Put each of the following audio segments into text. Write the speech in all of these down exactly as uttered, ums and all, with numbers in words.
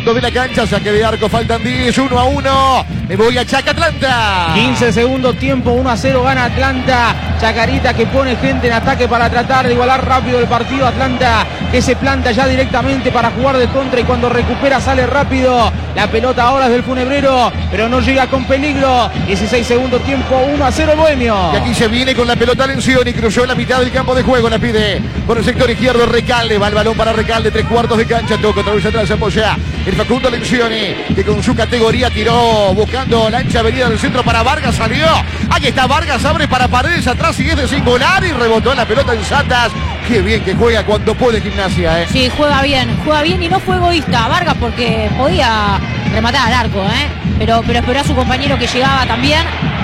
fondo de la cancha, saque de arco, faltan diez, uno a uno. Me voy a Chaca, Atlanta. quince segundos tiempo, uno a cero gana Atlanta. Chacarita que pone gente en ataque para tratar de igualar rápido el partido. Atlanta que se planta ya directamente para jugar de contra y cuando recupera sale rápido. La pelota ahora es del Funebrero, pero no llega con peligro. dieciséis segundos tiempo, uno a cero el Bohemio. Y aquí se viene con la pelota Lencioni, cruzó en la mitad del campo de juego, la pide por el sector izquierdo Recalde, va el balón para Recalde, tres cuartos de cancha, toca otra vez atrás, apoya el Facundo Lencioni, que con su categoría tiró buscando la ancha avenida del centro para Vargas, salió, ahí está Vargas, abre para Paredes atrás y es de singular y rebotó en la pelota en Satas. Qué bien que juega cuando puede Gimnasia, ¿eh? Sí, juega bien, juega bien y no fue egoísta Vargas porque podía rematar al arco, ¿eh? Pero, pero esperó a su compañero que llegaba también.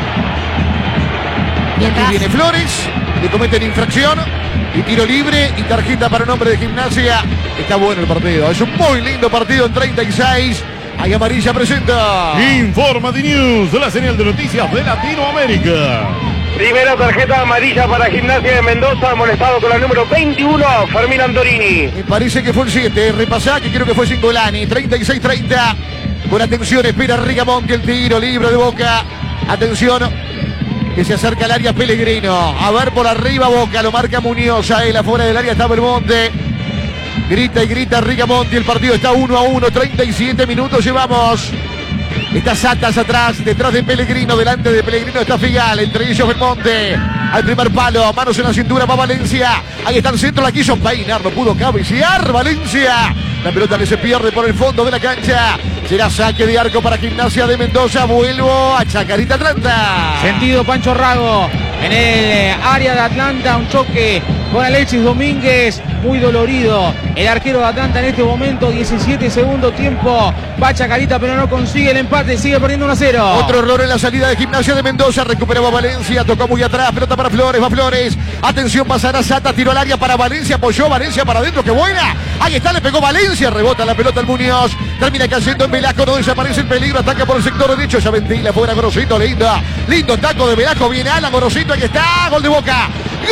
Mientras... Aquí viene Flores, le cometen infracción y tiro libre y tarjeta para un hombre de Gimnasia. Está bueno el partido, es un muy lindo partido en treinta y seis. Ahí Amarilla presenta Informa The News, la señal de noticias de Latinoamérica. Primera tarjeta amarilla para Gimnasia de Mendoza, amonestado con la número veintiuno, Fermín Antorini. Me parece que fue el siete, repasá que creo que fue Singolani, treinta y seis treinta. Con atención, espera Rigamonti el tiro, libre de Boca. Atención, que se acerca al área Pellegrino. A ver por arriba Boca, lo marca Muñoz, a él afuera del área está Belmonte. Grita y grita Rigamonti, el partido está uno a uno, treinta y siete minutos llevamos. Está Satas atrás, detrás de Pellegrino, delante de Pellegrino está Figal, entre ellos Belmonte. Al primer palo, manos en la cintura va Valencia. Ahí está el centro, la quiso peinar, no pudo cabecear Valencia. La pelota que se pierde por el fondo de la cancha. Será saque de arco para Gimnasia de Mendoza. Vuelvo a Chacarita, Atlanta. Sentido Pancho Rago en el área de Atlanta. Un choque con Alexis Domínguez. Muy dolorido el arquero de Atlanta en este momento. diecisiete segundo tiempo. Va Chacarita pero no consigue el empate. Sigue perdiendo uno a cero. Otro error en la salida de Gimnasia de Mendoza. Recuperaba Valencia. Tocó muy atrás. Pelota para Flores. Va Flores. Atención, pasará Sata. Tiró al área para Valencia. Apoyó Valencia para adentro. ¡Qué buena! Ahí está. Le pegó Valencia. Rebota la pelota al Muñoz. Termina cayendo en Velasco. No desaparece el peligro. Ataca por el sector derecho. Ya ventila fuera Gorosito. Lindo. Lindo taco de Velasco. Viene Alan Gorosito. Ahí está. Gol de Boca.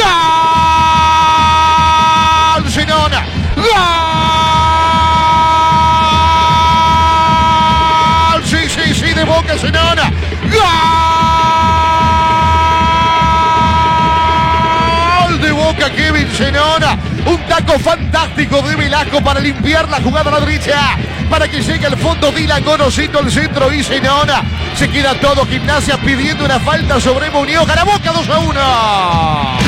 ¡Gol! Zenón. ¡Gol! Sí, sí, sí. De Boca, Zenón. ¡Gol! De Boca, Kevin Zenón. Un taco fantástico de Velasco para limpiar la jugada a la derecha. Para que llegue al fondo Dylan Gorosito, el centro y Zenón. Se queda todo Gimnasia pidiendo una falta sobre Muñoz. Gana Boca dos a uno.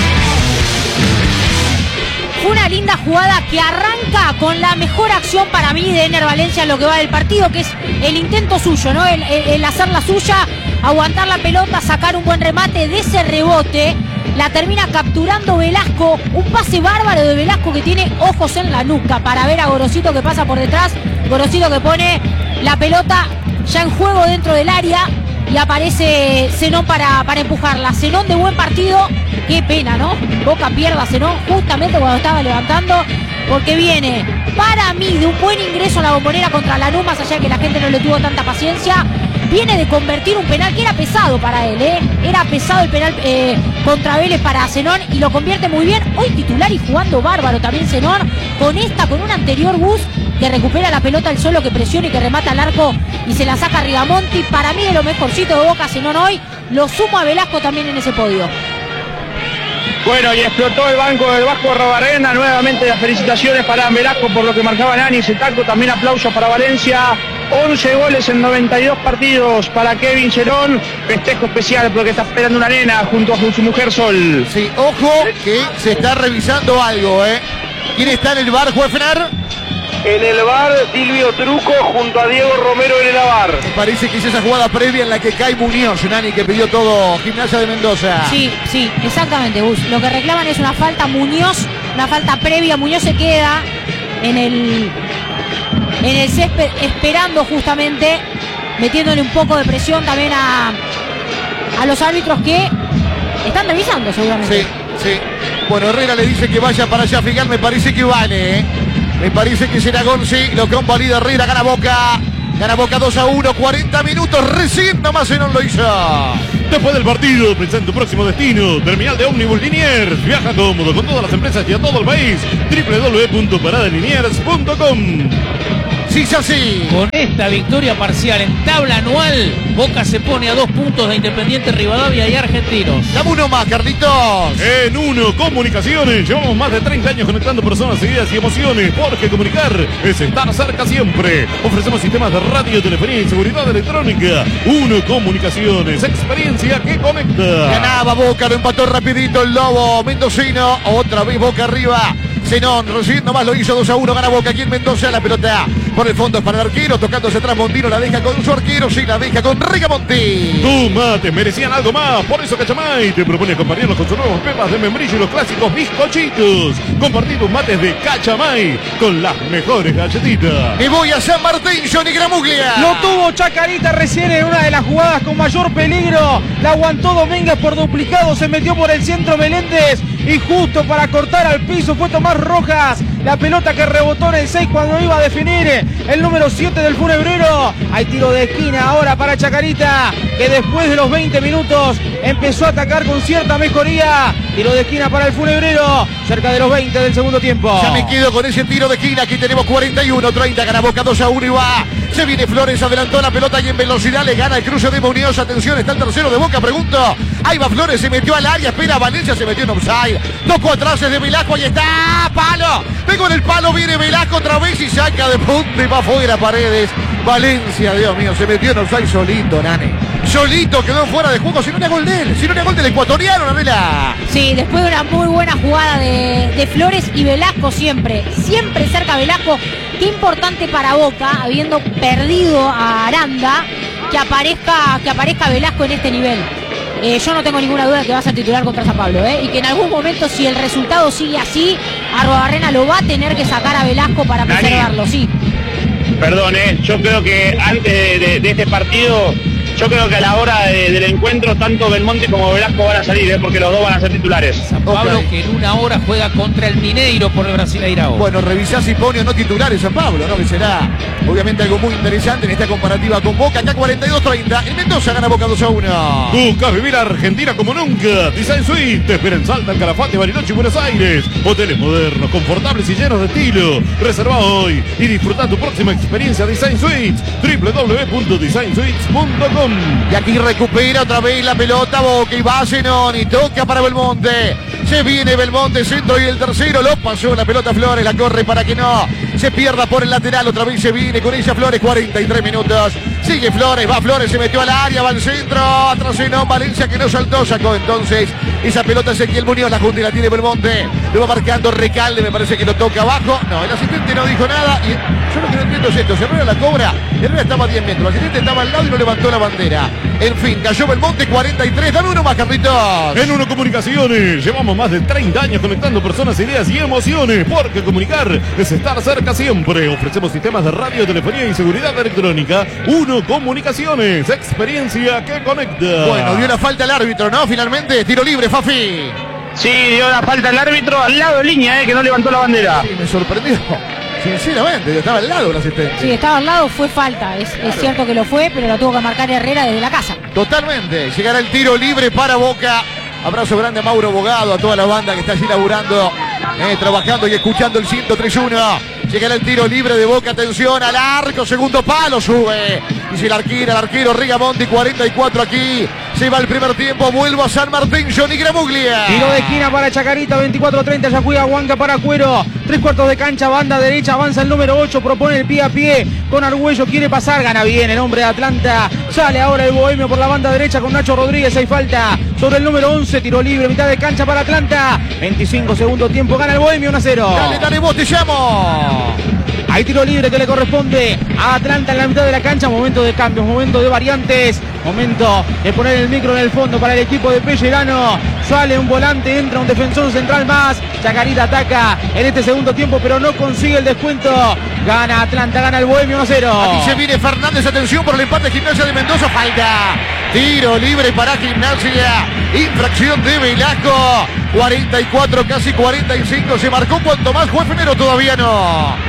Fue una linda jugada que arranca con la mejor acción para mí de Ener Valencia en lo que va del partido, que es el intento suyo, ¿no? El, el, el hacer la suya, aguantar la pelota, sacar un buen remate de ese rebote. La termina capturando Velasco, un pase bárbaro de Velasco que tiene ojos en la nuca para ver a Gorosito que pasa por detrás. Gorosito que pone la pelota ya en juego dentro del área y aparece Zenón para, para empujarla. Zenón de buen partido, qué pena, ¿no? Boca pierda a Zenón justamente cuando estaba levantando, porque viene para mí de un buen ingreso a la Bombonera contra Lanús, más allá de que la gente no le tuvo tanta paciencia. Viene de convertir un penal que era pesado para él, ¿eh? Era pesado el penal eh, contra Vélez para Zenón y lo convierte muy bien. Hoy titular y jugando bárbaro también Zenón, con esta, con un anterior bus que recupera la pelota el solo, que presiona y que remata al arco y se la saca a Rigamonti. Para mí de lo mejorcito de Boca Zenón hoy. Lo sumo a Velasco también en ese podio. Bueno, y explotó el banco del Vasco Robarena. Nuevamente las felicitaciones para Velasco por lo que marcaba Nani, ese taco. También aplausos para Valencia. once goles en noventa y dos partidos para Kevin Zenón. Festejo especial porque está esperando una nena junto a su mujer Sol. Sí, ojo que se está revisando algo, ¿eh? ¿Quién está en el bar, Juefner? En el bar, Silvio Truco junto a Diego Romero en el bar. Me parece que es esa jugada previa en la que cae Muñoz, Nani, que pidió todo Gimnasia de Mendoza. Sí, sí, exactamente, Gus. Lo que reclaman es una falta Muñoz, una falta previa. Muñoz se queda en el, en el césped esperando justamente, metiéndole un poco de presión también a, a los árbitros que están revisando seguramente. Sí, sí. Bueno, Herrera le dice que vaya para allá, Figal, me parece que vale, ¿eh? Me parece que será gol, sí, lo convalida Herrera, gana Boca. Gana Boca dos a uno, cuarenta minutos, recién nomás Zenón lo hizo. Después del partido, pensá en tu próximo destino. Terminal de ómnibus Liniers. Viaja cómodo con todas las empresas y a todo el país. doble u doble u doble u punto parada liniers punto com. Sí, ya sí. Con esta victoria parcial en tabla anual, Boca se pone a dos puntos de Independiente Rivadavia y Argentinos. Dame uno más, Carlitos. En Uno Comunicaciones llevamos más de treinta años conectando personas, ideas y emociones, porque comunicar es estar cerca siempre. Ofrecemos sistemas de radio, telefonía y seguridad electrónica. Uno Comunicaciones, experiencia que conecta. Ganaba Boca, lo empató rapidito el Lobo mendocino. Otra vez Boca arriba. Zenón, recién nomás lo hizo dos a uno, gana Boca aquí en Mendoza, la pelota por el fondo es para el arquero, tocándose atrás Montino, la deja con su arquero, sí, la deja con Rigamonti. Tus mates merecían algo más, por eso Cachamay te propone compartirlos con sus nuevos pepas de membrillo y los clásicos bizcochitos. Compartir tus mates de Cachamay con las mejores galletitas. Me voy a San Martín, Johnny Gramuglia. Lo tuvo Chacarita recién en una de las jugadas con mayor peligro. La aguantó Domínguez por duplicado, se metió por el centro Meléndez y justo para cortar al piso fue Tomás Rojas. La pelota que rebotó en el seis cuando iba a definir el número siete del Funebrero. Hay tiro de esquina ahora para Chacarita, que después de los veinte minutos empezó a atacar con cierta mejoría. Tiro de esquina para el Funebrero, cerca de los veinte del segundo tiempo. Ya me quedo con ese tiro de esquina. Aquí tenemos cuarenta y uno treinta. Gana Boca dos a uno y va. Se viene Flores, adelantó la pelota y en velocidad le gana el cruce de Muñoz. Atención, está el tercero de Boca. Pregunto. Ahí va Flores, se metió al área. Espera Valencia, se metió en offside. Tocó atrás, es de Velasco. Ahí está. Palo. Pegó en el palo. Viene Velasco otra vez y saca de punta y va afuera Paredes. Valencia, Dios mío, se metió en offside solito, Nane. Solito quedó fuera de juego. Si no era gol de él. Si no era gol del ecuatoriano, Nanela. Sí, después de una muy buena jugada de, de Flores y Velasco siempre. Siempre cerca Velasco. Qué importante para Boca, habiendo perdido a Aranda, que aparezca, que aparezca Velasco en este nivel. Eh, yo no tengo ninguna duda de que va a ser titular contra San Pablo, ¿eh? Y que en algún momento, si el resultado sigue así, Arruabarrena lo va a tener que sacar a Velasco para Dani, preservarlo, sí. Perdón, eh, yo creo que antes de, de, de este partido, yo creo que a la hora de, del encuentro, tanto Belmonte como Velasco van a salir, eh, porque los dos van a ser titulares. San Pablo Okay. que en una hora juega contra el Mineiro por el Brasileirao. Bueno, revisá si pone o no titular en San Pablo, ¿no? Que será obviamente algo muy interesante en esta comparativa con Boca. Acá cuarenta y dos treinta. En Mendoza gana Boca dos a uno. Buscas vivir a Argentina como nunca. Design Suite te espera en Salta, en Calafate, Bariloche y Buenos Aires. Hoteles modernos, confortables y llenos de estilo. Reserva hoy y disfruta tu próxima experiencia Design Suites. doble u doble u doble u punto design suites punto com. Y aquí recupera otra vez la pelota Boca y va Zenón y toca para Belmonte. Se viene Belmonte, centro y el tercero lo pasó la pelota Flores, la corre para que no se pierda por el lateral. Otra vez se viene con ella Flores, cuarenta y tres minutos. Sigue Flores, va Flores, se metió al área, va al centro. Atrás Zenón, Valencia que no saltó, sacó entonces esa pelota Ezequiel Muñoz, la junta y la tiene Belmonte. Lo va marcando Recalde, me parece que lo toca abajo. No, el asistente no dijo nada. Y yo lo que no entiendo es esto, se Herrera la cobra, Herrera estaba a diez metros, el asistente estaba al lado y no levantó la bandera. En fin, cayó Belmonte, cuarenta y tres, dame uno más, Carlitos. En Uno Comunicaciones llevamos más de treinta años conectando personas, ideas y emociones, porque comunicar es estar cerca siempre. Ofrecemos sistemas de radio, telefonía y seguridad electrónica. Uno Comunicaciones, experiencia que conecta. Bueno, dio la falta al árbitro, ¿no? Finalmente, tiro libre, Fafi. Sí, dio la falta al árbitro al lado de línea, eh, que no levantó la bandera. Sí, me sorprendió. Sinceramente, yo estaba al lado del asistente. Sí, estaba al lado, fue falta. Es, es cierto que lo fue, pero lo tuvo que marcar Herrera desde la casa. Totalmente. Llegará el tiro libre para Boca. Abrazo grande a Mauro Bogado, a toda la banda que está allí laburando, eh, trabajando y escuchando el ciento tres uno. Llegará el tiro libre de Boca, atención al arco, segundo palo, sube. Y si el arquero, el arquero Rigamonti, cuarenta y cuatro aquí. Se va el primer tiempo, vuelvo a San Martín, Johnny Gramuglia. Tiro de esquina para Chacarita, veinticuatro treinta, ya juega Huanca para Cuero. Tres cuartos de cancha, banda derecha, avanza el número ocho, propone el pie a pie con Argüello, quiere pasar, gana bien el hombre de Atlanta. Sale ahora el bohemio por la banda derecha con Nacho Rodríguez, hay falta sobre el número once, tiro libre, mitad de cancha para Atlanta. veinticinco segundo tiempo, gana el bohemio uno a cero. Dale, dale, vos te llamo. Hay tiro libre que le corresponde a Atlanta en la mitad de la cancha. Momento de cambios, momento de variantes. Momento de poner el micro en el fondo para el equipo de Pellerano. Sale un volante, entra un defensor central más. Chacarita ataca en este segundo tiempo, pero no consigue el descuento. Gana Atlanta, gana el bohemio uno a cero. Aquí se viene Fernández, atención por el empate de Gimnasia de Mendoza. Falta. Tiro libre para Gimnasia. Infracción de Velasco. cuarenta y cuatro, casi cuarenta y cinco. Se marcó cuanto más. Juez Fenero todavía no.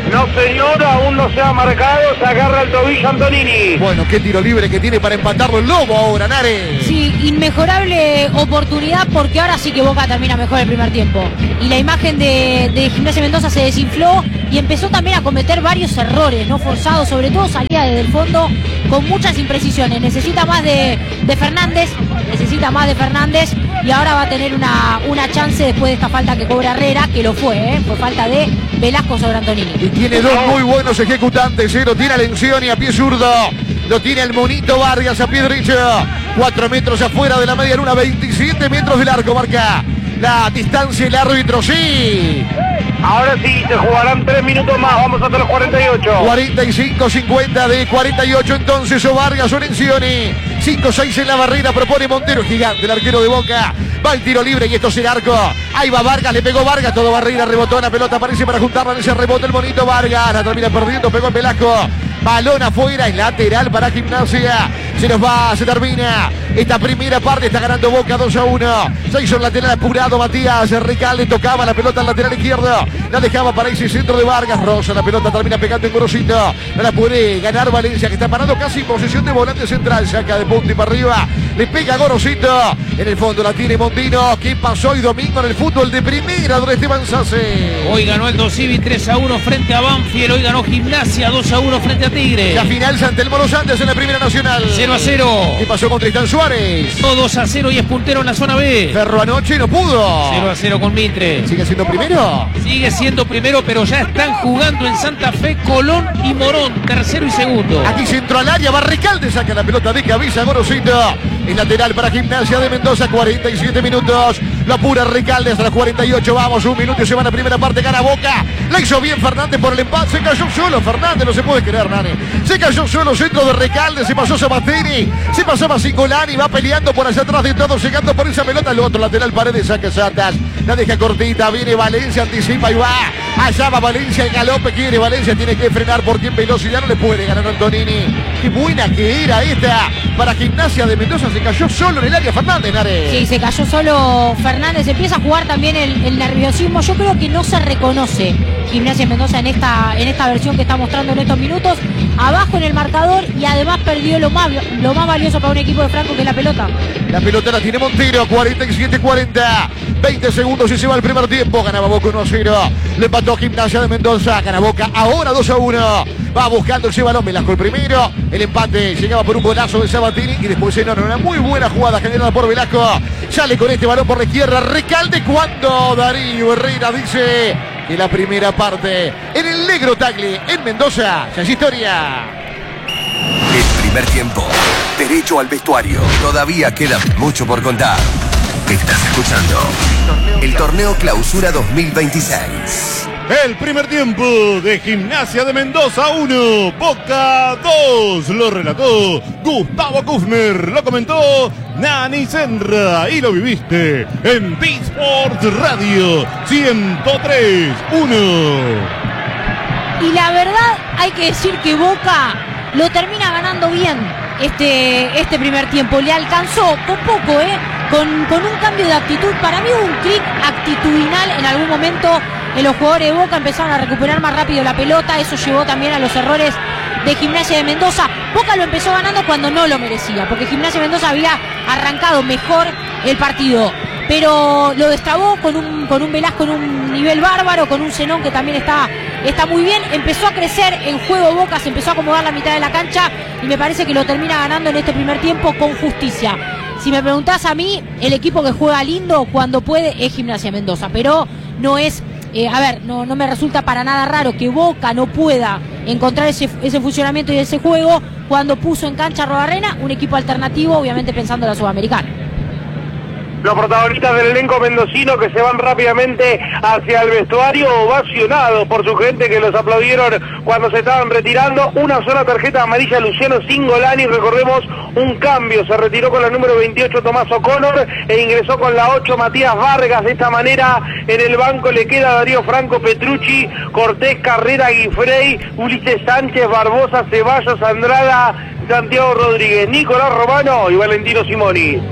No señor, aún no se ha marcado, se agarra el tobillo Antonini. Bueno, qué tiro libre que tiene para empatarlo el Lobo ahora, Nare. Sí, inmejorable oportunidad porque ahora sí que Boca termina mejor el primer tiempo. Y la imagen de, de Gimnasia Mendoza se desinfló y empezó también a cometer varios errores, no forzados, sobre todo salía desde el fondo con muchas imprecisiones. Necesita más de, de Fernández, necesita más de Fernández y ahora va a tener una, una chance después de esta falta que cobra Herrera, que lo fue, ¿eh? Fue falta de Velasco sobre Antonini. Y tiene dos muy buenos ejecutantes, ¿eh? Lo tiene a Lencioni a pie zurdo, lo tiene el Monito Vargas a pie derecho, cuatro metros afuera de la media luna, veintisiete metros del arco, marca la distancia el árbitro, sí. Ahora sí, se jugarán tres minutos más, vamos hasta los cuarenta y ocho. cuarenta y cinco cincuenta de cuarenta y ocho entonces, o Vargas o Lencioni. cinco seis en la barrera, propone Montero, gigante el arquero de Boca. Va el tiro libre y esto es el arco. Ahí va Vargas, le pegó Vargas, todo Barrera, rebotó la pelota, aparece para juntarla en ese rebote el Monito Vargas. La termina perdiendo, pegó en Velasco. Balón afuera, es lateral para Gimnasia. Se nos va, se termina esta primera parte, está ganando Boca dos a uno. Se hizo el lateral apurado Matías Recalde, tocaba la pelota al lateral izquierdo. La dejaba para ese centro de Vargas. Rosa, la pelota termina pegando en Gorosito. No la puede ganar Valencia, que está parado casi en posesión de volante central. Saca de punta y para arriba. Le pega Gorosito. En el fondo la tiene Montino. ¿Qué pasó hoy domingo en el fútbol de primera, don Esteban Sase? Hoy ganó el Dosivi tres a uno frente a Banfield. Hoy ganó Gimnasia dos a uno frente a Tigre. La final San Telmo Los Andes en la Primera Nacional. cero a cero. ¿Qué pasó con Tristán Suárez? dos a cero y es puntero en la zona B. Ferro anoche no pudo. cero a cero con Mitre. ¿Sigue siendo primero? Sigue siendo primero, pero ya están jugando en Santa Fe Colón y Morón, tercero y segundo. Aquí centro al área, Barricalde saca la pelota de cabeza, Gorosito. El lateral para Gimnasia de Mendoza, cuarenta y siete minutos. Lo apura Recalde hasta los cuarenta y ocho. Vamos, un minuto y se va a la primera parte, gana Boca. La hizo bien Fernández por el empate. Se cayó solo Fernández, no se puede creer, Nani. Se cayó solo, centro de Recalde. Se pasó Sabatini. Se pasaba Singolani. Va peleando por allá atrás de todo, llegando por esa pelota. El otro lateral, Paredes, saca Satas. La deja cortita. Viene Valencia, anticipa y va. Allá va Valencia, el galope quiere. Valencia tiene que frenar porque en velocidad no le puede ganar a Antonini. Qué buena que era esta para Gimnasia de Mendoza. Se cayó solo en el área Fernández, Nare. Sí, se cayó solo Fernández. Empieza a jugar también el, el nerviosismo. Yo creo que no se reconoce Gimnasia Mendoza en esta, en esta versión que está mostrando en estos minutos. Abajo en el marcador y además perdió lo más, lo más valioso para un equipo de Franco, que es la pelota. La pelota la tiene Montero, cuarenta y siete cuarenta. veinte segundos y se va el primer tiempo. Ganaba Boca uno a cero. Le empató Gimnasia de Mendoza. Gana Boca ahora dos a uno. Va buscando ese balón. Velasco el primero. El empate llegaba por un golazo de Sabatini. Y después en una muy buena jugada generada por Velasco. Sale con este balón por la izquierda. Recalde cuando Darío Herrera dice que la primera parte en el Negro Tagli en Mendoza ya es historia. El primer tiempo. Derecho al vestuario. Todavía queda mucho por contar. Estás escuchando el Torneo Clausura dos mil veintiséis. El primer tiempo de Gimnasia de Mendoza uno, Boca dos. Lo relató Gustavo Kufner, lo comentó Nani Senra y lo viviste en B-Sport Radio ciento tres uno. Y la verdad hay que decir que Boca lo termina ganando bien este, este primer tiempo. Le alcanzó con poco, ¿eh? Con, con un cambio de actitud. Para mí hubo un clic actitudinal en algún momento en los jugadores de Boca. Empezaron a recuperar más rápido la pelota. Eso llevó también a los errores de Gimnasia de Mendoza. Boca lo empezó ganando cuando no lo merecía, porque Gimnasia de Mendoza había arrancado mejor el partido, pero lo destrabó con un, con un Velasco en un nivel bárbaro, con un Zenón que también está, está muy bien. Empezó a crecer el juego Boca, se empezó a acomodar la mitad de la cancha y me parece que lo termina ganando en este primer tiempo con justicia. Si me preguntás a mí, el equipo que juega lindo cuando puede es Gimnasia Mendoza, pero no es, eh, a ver, no, no me resulta para nada raro que Boca no pueda encontrar ese, ese funcionamiento y ese juego cuando puso en cancha a Arrobarrena, un equipo alternativo, obviamente pensando en la Sudamericana. Los protagonistas del elenco mendocino que se van rápidamente hacia el vestuario, ovacionados por su gente que los aplaudieron cuando se estaban retirando. Una sola tarjeta amarilla, Luciano Singolani, recordemos, un cambio, se retiró con la número veintiocho Tomás O'Connor e ingresó con la ocho Matías Vargas. De esta manera en el banco le queda Darío Franco, Petrucci, Cortés, Carrera, Guifrey, Ulises Sánchez, Barbosa, Ceballos, Andrada, Santiago Rodríguez, Nicolás Romano y Valentino Simoni.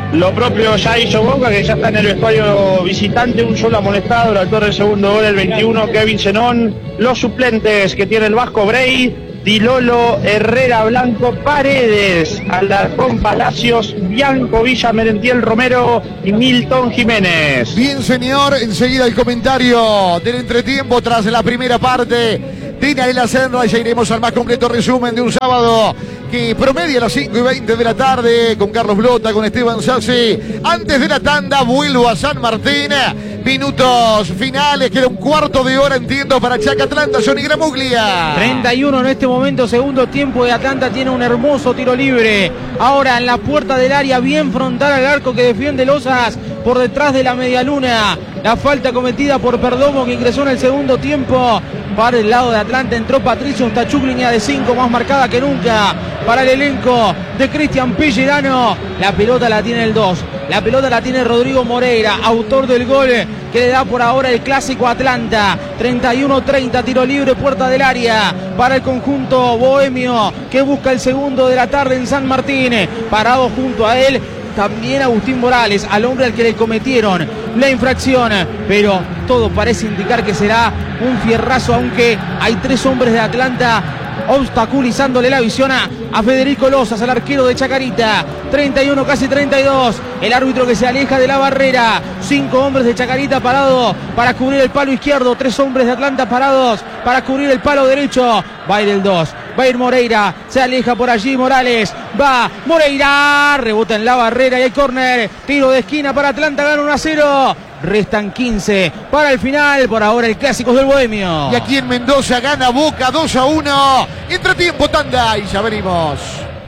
Lo propio ya hizo Boca, que ya está en el vestuario visitante, un solo amonestado, el autor del segundo gol, el veintiuno, Kevin Zenón. Los suplentes que tiene el Vasco Brey, Di Lolo, Herrera, Blanco, Paredes, Alarcón, Palacios, Bianco, Villa, Merentiel, Romero y Milton Jiménez. Bien, señor, enseguida el comentario del entretiempo tras la primera parte. Tina de la Senra, y ya iremos al más completo resumen de un sábado que promedia las cinco y veinte de la tarde con Carlos Blota, con Esteban Sassi. Antes de la tanda vuelvo a San Martín. Minutos finales, queda un cuarto de hora, entiendo, para Chaca Atlanta. Johnny Gramuglia. treinta y uno en este momento, segundo tiempo de Atlanta, tiene un hermoso tiro libre. Ahora en la puerta del área, bien frontal al arco que defiende Lozas por detrás de la medialuna. La falta cometida por Perdomo, que ingresó en el segundo tiempo. Para el lado de Atlanta entró Patricio Ustachuk, línea de cinco más marcada que nunca para el elenco de Cristian Pellerano. La pelota la tiene el dos, la pelota la tiene Rodrigo Moreira, autor del gol que le da por ahora el clásico Atlanta. treinta y uno treinta, tiro libre, puerta del área para el conjunto bohemio, que busca el segundo de la tarde en San Martín. Parado junto a él también Agustín Morales, al hombre al que le cometieron la infracción, pero todo parece indicar que será un fierrazo, aunque hay tres hombres de Atlanta obstaculizándole la visión a, a Federico Lozas, al arquero de Chacarita. treinta y uno, casi treinta y dos, el árbitro que se aleja de la barrera. Cinco hombres de Chacarita parados para cubrir el palo izquierdo, tres hombres de Atlanta parados para cubrir el palo derecho. Va a ir el dos, va a ir Moreira, se aleja por allí Morales, va Moreira, rebota en la barrera y el córner, tiro de esquina para Atlanta, gana uno a cero. Restan quince para el final, por ahora el clásico del bohemio. Y aquí en Mendoza gana Boca dos a uno. Entretiempo, tanda y ya venimos.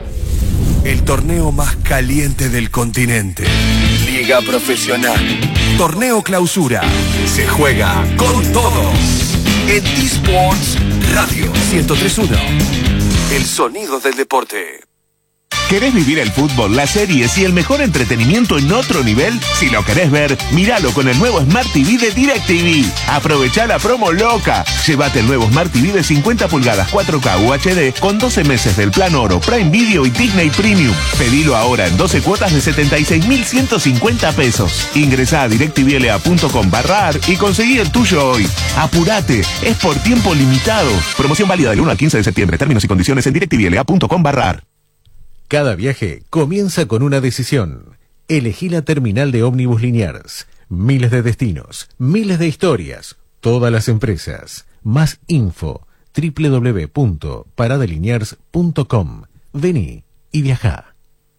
El torneo más caliente del continente. Liga Profesional. Torneo Clausura. Se juega con todo. En eSports Radio ciento tres punto uno. El sonido del deporte. ¿Querés vivir el fútbol, las series y el mejor entretenimiento en otro nivel? Si lo querés ver, míralo con el nuevo Smart T V de DirecTV. Aprovechá la promo loca. Llévate el nuevo Smart T V de cincuenta pulgadas cuatro K U H D con doce meses del plan Oro, Prime Video y Disney Premium. Pedilo ahora en doce cuotas de setenta y seis mil ciento cincuenta pesos. Ingresá a directvla punto com barra ar y conseguí el tuyo hoy. Apurate, es por tiempo limitado. Promoción válida del uno al quince de septiembre. Términos y condiciones en directvla punto com barra ar. Cada viaje comienza con una decisión. Elegí la terminal de ómnibus Liniers. Miles de destinos, miles de historias, todas las empresas. Más info, doble u doble u doble u punto parada liniers punto com. Vení y viajá.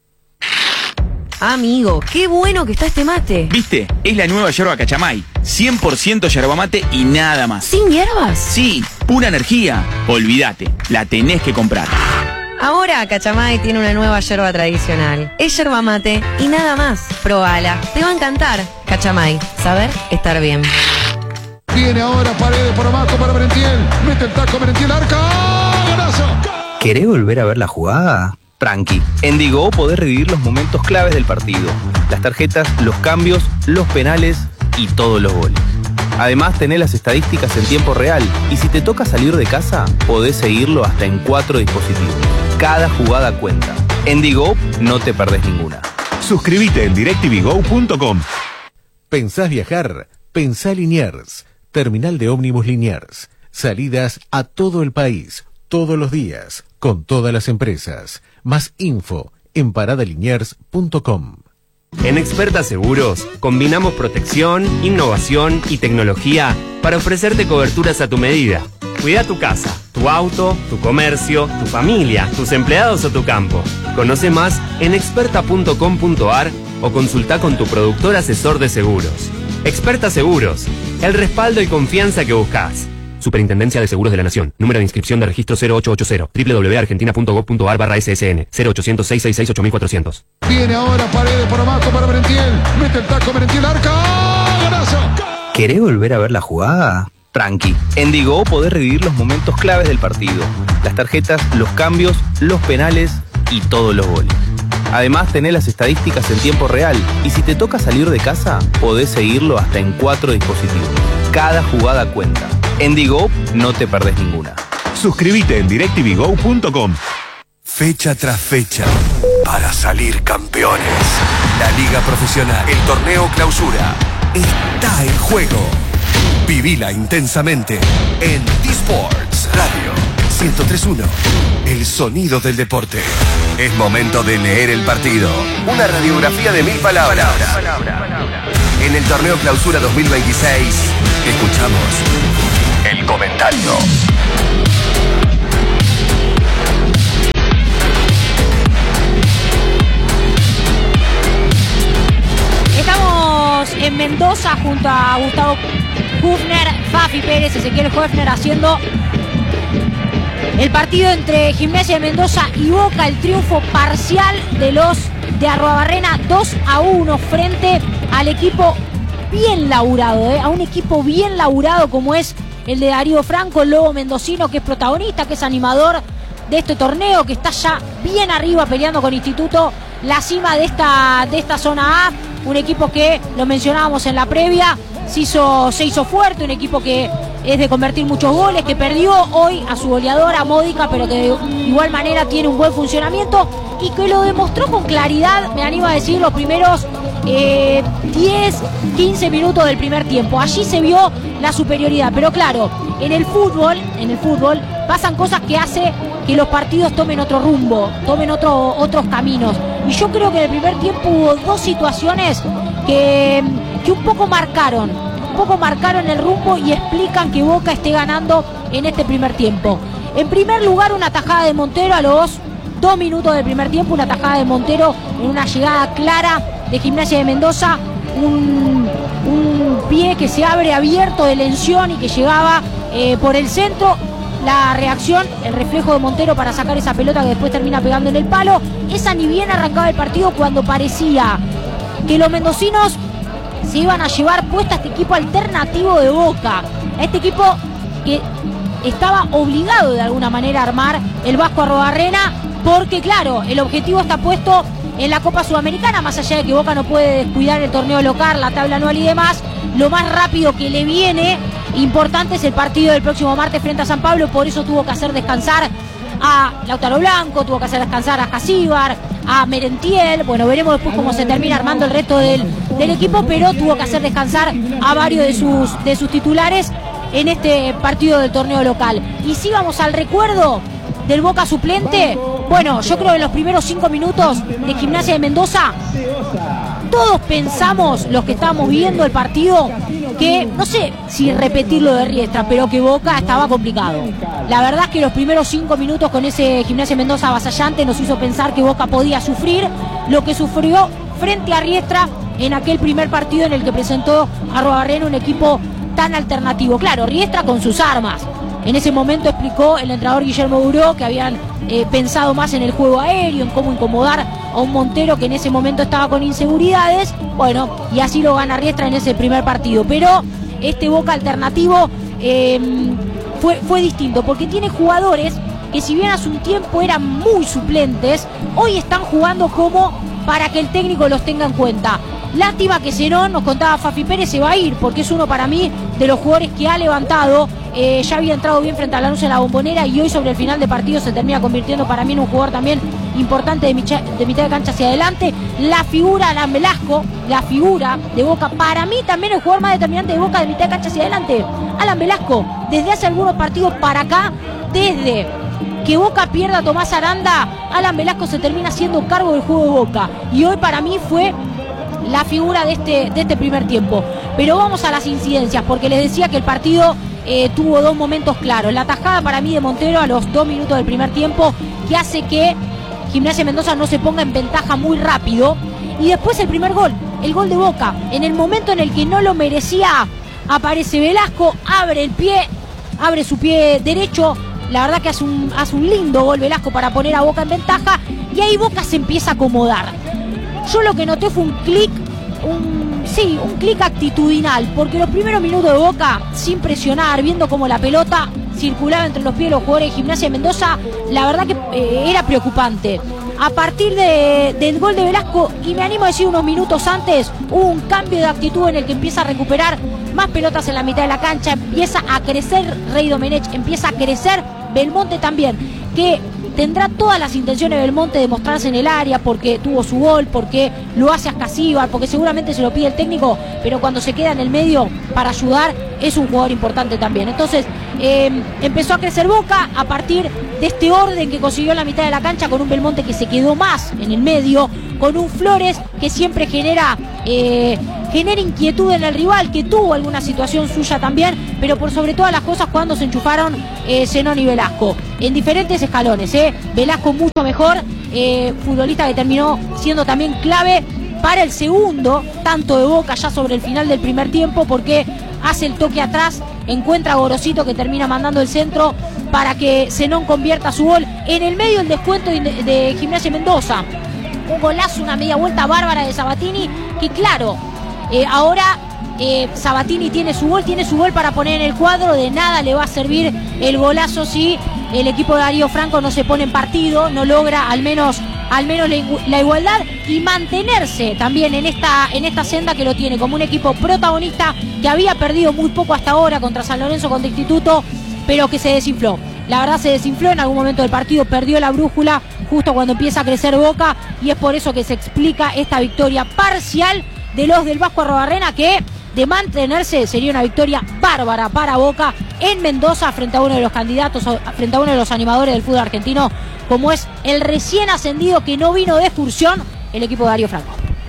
Amigo, qué bueno que está este mate. ¿Viste? Es la nueva yerba Cachamay. cien por ciento yerba mate y nada más. ¿Sin hierbas? Sí, pura energía. Olvídate, la tenés que comprar. Ahora Cachamay tiene una nueva yerba tradicional. Es yerba mate y nada más. Probala, te va a encantar. Cachamay, saber estar bien. Viene ahora Paredes por abajo para Merentiel. Mete el taco Merentiel, arca. ¡Golazo! ¿Querés volver a ver la jugada? Tranqui. En Digo podés revivir los momentos claves del partido. Las tarjetas, los cambios, los penales y todos los goles. Además tenés las estadísticas en tiempo real y si te toca salir de casa, podés seguirlo hasta en cuatro dispositivos. Cada jugada cuenta. En Digo no te perdés ninguna. Suscríbete en directvgo punto com. ¿Pensás viajar? Pensá Liniers. Terminal de ómnibus Liniers. Salidas a todo el país, todos los días, con todas las empresas. Más info en parada liniers punto com. En Experta Seguros combinamos protección, innovación y tecnología para ofrecerte coberturas a tu medida. Cuida tu casa, tu auto, tu comercio, tu familia, tus empleados o tu campo. Conoce más en experta punto com punto ar o consulta con tu productor asesor de seguros. Experta Seguros, el respaldo y confianza que buscas. Superintendencia de Seguros de la Nación. Número de inscripción de registro cero ocho ocho cero. doble u doble u doble u punto argentina punto gov punto ar barra S S N. cero ochocientos, seiscientos sesenta y seis, ocho mil cuatrocientos. Viene ahora Paredes por abajo para Merentiel. Mete el taco Merentiel, arca. ¡Golazo! ¿Querés volver a ver la jugada? Tranqui. En Digo podés revivir los momentos claves del partido. Las tarjetas, los cambios, los penales y todos los goles. Además tenés las estadísticas en tiempo real y si te toca salir de casa, podés seguirlo hasta en cuatro dispositivos. Cada jugada cuenta. En Digo no te perdés ninguna. Suscríbete en directvgo punto com. Fecha tras fecha, para salir campeones. La Liga Profesional, el Torneo Clausura, está en juego. Vivila intensamente en T-Sports Radio ciento tres punto uno. El sonido del deporte. Es momento de leer el partido. Una radiografía de mil palabras. En el Torneo Clausura dos mil veintiséis, escuchamos el comentario. Estamos en Mendoza junto a Gustavo Hüfner, Fafi Pérez, Ezequiel Höfner haciendo el partido entre Gimnasia de Mendoza y Boca, el triunfo parcial de los de Arruabarrena dos a uno frente al equipo bien laburado, ¿eh? a un equipo bien laburado como es el de Darío Franco, el lobo mendocino, que es protagonista, que es animador de este torneo, que está ya bien arriba peleando con Instituto la cima de esta, de esta zona A, un equipo que, lo mencionábamos en la previa, se hizo, se hizo fuerte, un equipo que es de convertir muchos goles, que perdió hoy a su goleadora Módica, pero que de igual manera tiene un buen funcionamiento y que lo demostró con claridad, me animo a decir, los primeros eh, diez, quince minutos del primer tiempo. Allí se vio la superioridad, pero claro, en el fútbol, en el fútbol pasan cosas que hace que los partidos tomen otro rumbo, tomen otro, otros caminos. Y yo creo que en el primer tiempo hubo dos situaciones que, que un poco marcaron, un poco marcaron el rumbo y explican que Boca esté ganando en este primer tiempo. En primer lugar, una tajada de Montero a los dos minutos del primer tiempo, una tajada de Montero en una llegada clara de Gimnasia de Mendoza, un, un pie que se abre abierto de Lención y que llegaba eh, por el centro. La reacción, el reflejo de Montero para sacar esa pelota que después termina pegando en el palo. Esa ni bien arrancaba el partido cuando parecía que los mendocinos se iban a llevar puesta a este equipo alternativo de Boca. A este equipo que estaba obligado de alguna manera a armar el Vasco Arruabarrena, porque claro, el objetivo está puesto en la Copa Sudamericana, más allá de que Boca no puede descuidar el torneo local, la tabla anual y demás. Lo más rápido que le viene importante es el partido del próximo martes frente a San Pablo, por eso tuvo que hacer descansar a Lautaro Blanco, tuvo que hacer descansar a Jasíbar, a Merentiel. Bueno, veremos después cómo se termina armando el resto del, del equipo, pero tuvo que hacer descansar a varios de sus, de sus titulares en este partido del torneo local. Y si vamos al recuerdo del Boca suplente, bueno, yo creo que en los primeros cinco minutos de Gimnasia de Mendoza, todos pensamos, los que estábamos viendo el partido, que, no sé si repetirlo de Riestra, pero que Boca estaba complicado. La verdad es que los primeros cinco minutos con ese Gimnasia de Mendoza avasallante nos hizo pensar que Boca podía sufrir lo que sufrió frente a Riestra en aquel primer partido en el que presentó a Arruabarrena, un equipo tan alternativo. Claro, Riestra con sus armas. En ese momento explicó el entrenador Guillermo Buró que habían eh, pensado más en el juego aéreo, en cómo incomodar a un Montero que en ese momento estaba con inseguridades. Bueno, y así lo gana Riestra en ese primer partido. Pero este Boca alternativo eh, fue, fue distinto, porque tiene jugadores que, si bien hace un tiempo eran muy suplentes, hoy están jugando como para que el técnico los tenga en cuenta. Lástima que Zenón, nos contaba Fafi Pérez, se va a ir, porque es uno para mí de los jugadores que ha levantado. Eh, ya había entrado bien frente a Lanús en la Bombonera y hoy sobre el final de partido se termina convirtiendo para mí en un jugador también importante de, micha, de mitad de cancha hacia adelante. La figura, Alan Velasco, la figura de Boca, para mí también el jugador más determinante de Boca de mitad de cancha hacia adelante. Alan Velasco, desde hace algunos partidos para acá, desde que Boca pierda a Tomás Aranda, Alan Velasco se termina haciendo cargo del juego de Boca. Y hoy para mí fue la figura de este, de este primer tiempo. Pero vamos a las incidencias, porque les decía que el partido eh, tuvo dos momentos claros. La tajada para mí de Montero a los dos minutos del primer tiempo, que hace que Gimnasia Mendoza no se ponga en ventaja muy rápido. Y después el primer gol, el gol de Boca. En el momento en el que no lo merecía, aparece Velasco, abre el pie, abre su pie derecho. La verdad que hace un, hace un lindo gol Velasco para poner a Boca en ventaja. Y ahí Boca se empieza a acomodar. Yo lo que noté fue un clic, un, sí, un clic actitudinal, porque los primeros minutos de Boca, sin presionar, viendo cómo la pelota circulaba entre los pies de los jugadores de Gimnasia de Mendoza, la verdad que eh, era preocupante. A partir de, del gol de Velasco, y me animo a decir unos minutos antes, hubo un cambio de actitud en el que empieza a recuperar más pelotas en la mitad de la cancha, empieza a crecer Rey Domenech, empieza a crecer Belmonte también, que tendrá todas las intenciones Belmonte de mostrarse en el área porque tuvo su gol, porque lo hace Ascasíbar, porque seguramente se lo pide el técnico, pero cuando se queda en el medio para ayudar es un jugador importante también. Entonces eh, empezó a crecer Boca a partir de este orden que consiguió en la mitad de la cancha, con un Belmonte que se quedó más en el medio, con un Flores que siempre genera eh, genera inquietud en el rival, que tuvo alguna situación suya también, pero por sobre todas las cosas cuando se enchufaron eh, Zenón y Velasco en diferentes escalones. eh. Velasco mucho mejor, eh, futbolista que terminó siendo también clave para el segundo tanto de Boca ya sobre el final del primer tiempo, porque hace el toque atrás, encuentra a Gorosito que termina mandando el centro para que Zenón convierta su gol en el medio del descuento de, de Gimnasia Mendoza. Un golazo, una media vuelta bárbara de Sabatini, que claro, eh, ahora eh, Sabatini tiene su gol, tiene su gol para poner en el cuadro. De nada le va a servir el golazo si el equipo de Darío Franco no se pone en partido, no logra al menos al menos la, la igualdad y mantenerse también en esta, en esta senda que lo tiene como un equipo protagonista, que había perdido muy poco hasta ahora contra San Lorenzo, contra Instituto, pero que se desinfló. La verdad se desinfló en algún momento del partido, perdió la brújula justo cuando empieza a crecer Boca, y es por eso que se explica esta victoria parcial de los del Vasco Arrobarrena, que de mantenerse sería una victoria bárbara para Boca en Mendoza frente a uno de los candidatos, frente a uno de los animadores del fútbol argentino, como es el recién ascendido que no vino de excursión, el equipo de Darío Franco.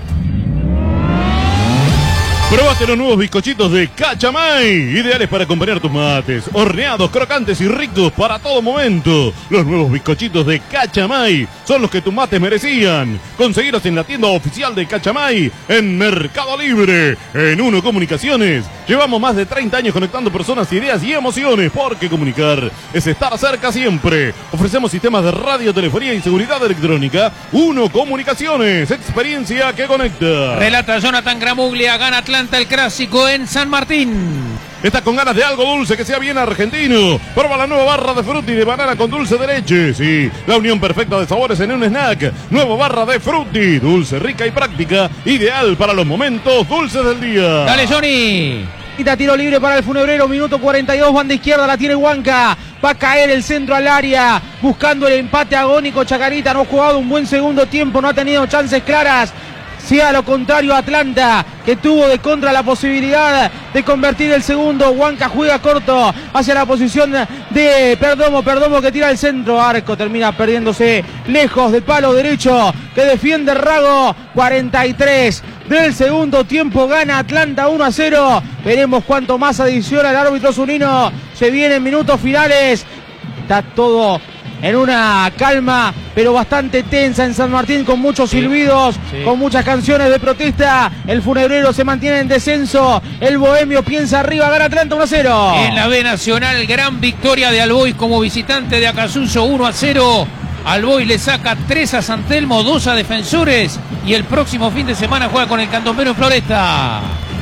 Probaste los nuevos bizcochitos de Cachamay, ideales para acompañar tus mates, horneados, crocantes y ricos para todo momento. Los nuevos bizcochitos de Cachamay son los que tus mates merecían. Conseguiros en la tienda oficial de Cachamay en Mercado Libre. En Uno Comunicaciones llevamos más de treinta años conectando personas, ideas y emociones, porque comunicar es estar cerca siempre. Ofrecemos sistemas de radio, telefonía y seguridad electrónica. Uno Comunicaciones, experiencia que conecta. Relata Jonathan Gramuglia, gana Atlanta el clásico en San Martín. ¿Estás con ganas de algo dulce que sea bien argentino? Prueba la nueva barra de frutti de banana con dulce de leche. Sí, la unión perfecta de sabores en un snack. Nueva barra de frutti, dulce, rica y práctica, ideal para los momentos dulces del día. Dale, Johnny. Tiro libre para el Funebrero, minuto cuarenta y dos, banda izquierda, la tiene Huanca. Va a caer el centro al área, buscando el empate agónico. Chacarita no ha jugado un buen segundo tiempo, no ha tenido chances claras. Sea lo contrario Atlanta, que tuvo de contra la posibilidad de convertir el segundo. Huanca juega corto hacia la posición de Perdomo, Perdomo que tira el centro, Arco termina perdiéndose lejos del palo derecho que defiende Rago. Cuarenta y tres del segundo tiempo, gana Atlanta uno a cero. Veremos cuánto más adiciona el árbitro Zunino. Se vienen minutos finales, está todo en una calma pero bastante tensa en San Martín, con muchos sí, silbidos, sí. con muchas canciones de protesta. El Funebrero se mantiene en descenso, el Bohemio piensa arriba, gana Atlanta uno a cero. En la B Nacional, gran victoria de Albois como visitante de Acasuso, uno a cero. Albois le saca tres a San Telmo, dos a Defensores, y el próximo fin de semana juega con el Candombero en Floresta.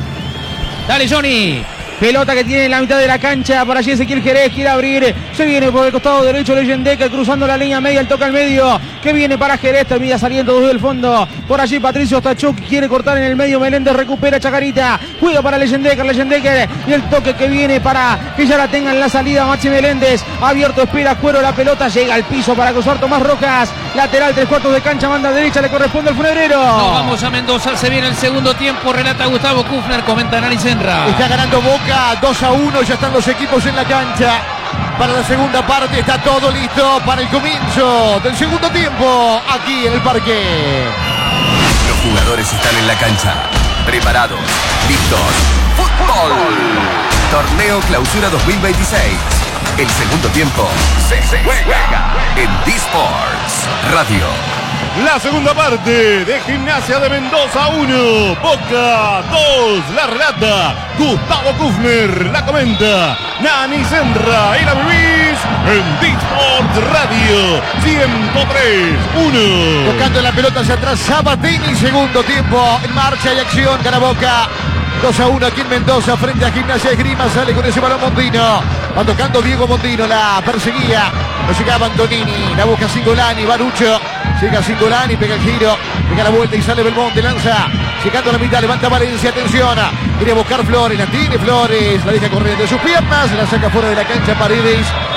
Dale, Johnny. Pelota que tiene en la mitad de la cancha, por allí Ezequiel Jerez, quiere abrir, se viene por el costado derecho Leyendecker, cruzando la línea media, el toca al medio, que viene para Jerez, termina saliendo desde el fondo, por allí Patricio Stachuk, quiere cortar en el medio, Meléndez recupera Chacarita, juega para Leyendecker, Leyendecker, y el toque que viene para que ya la tenga en la salida Maxi Meléndez, abierto, espera Cuero, la pelota llega al piso para cruzar Tomás Rojas, lateral, tres cuartos de cancha, banda derecha, le corresponde al Funebrero. Nos vamos a Mendoza, se viene el segundo tiempo, relata Gustavo Kufner, comenta Nani Senra. Está ganando Boca dos a uno, ya están los equipos en la cancha. Para la segunda parte está todo listo para el comienzo del segundo tiempo aquí en el parque. Los jugadores están en la cancha, preparados, listos. ¡Fútbol! Torneo Clausura dos mil veintiséis. El segundo tiempo se juega en D-Sports Radio. La segunda parte de Gimnasia de Mendoza uno, Boca dos, la relata Gustavo Kufner, la comenta Nani Senra y la vivís en D-Sports Radio ciento tres uno. Tocando la pelota hacia atrás Sabatini, segundo tiempo en marcha y acción, gana Boca dos a uno aquí en Mendoza frente a Gimnasia de Esgrima. Sale con ese balón Mondino, va tocando Diego Mondino, la perseguía, no llegaba Antonini, la busca Singolani, Barucho, llega Singolani, pega el giro, pega la vuelta y sale Belmonte, lanza, llegando a la mitad, levanta Valencia, atención, quiere buscar Flores, la tiene Flores, la deja correr de sus piernas, la saca fuera de la cancha Paredes,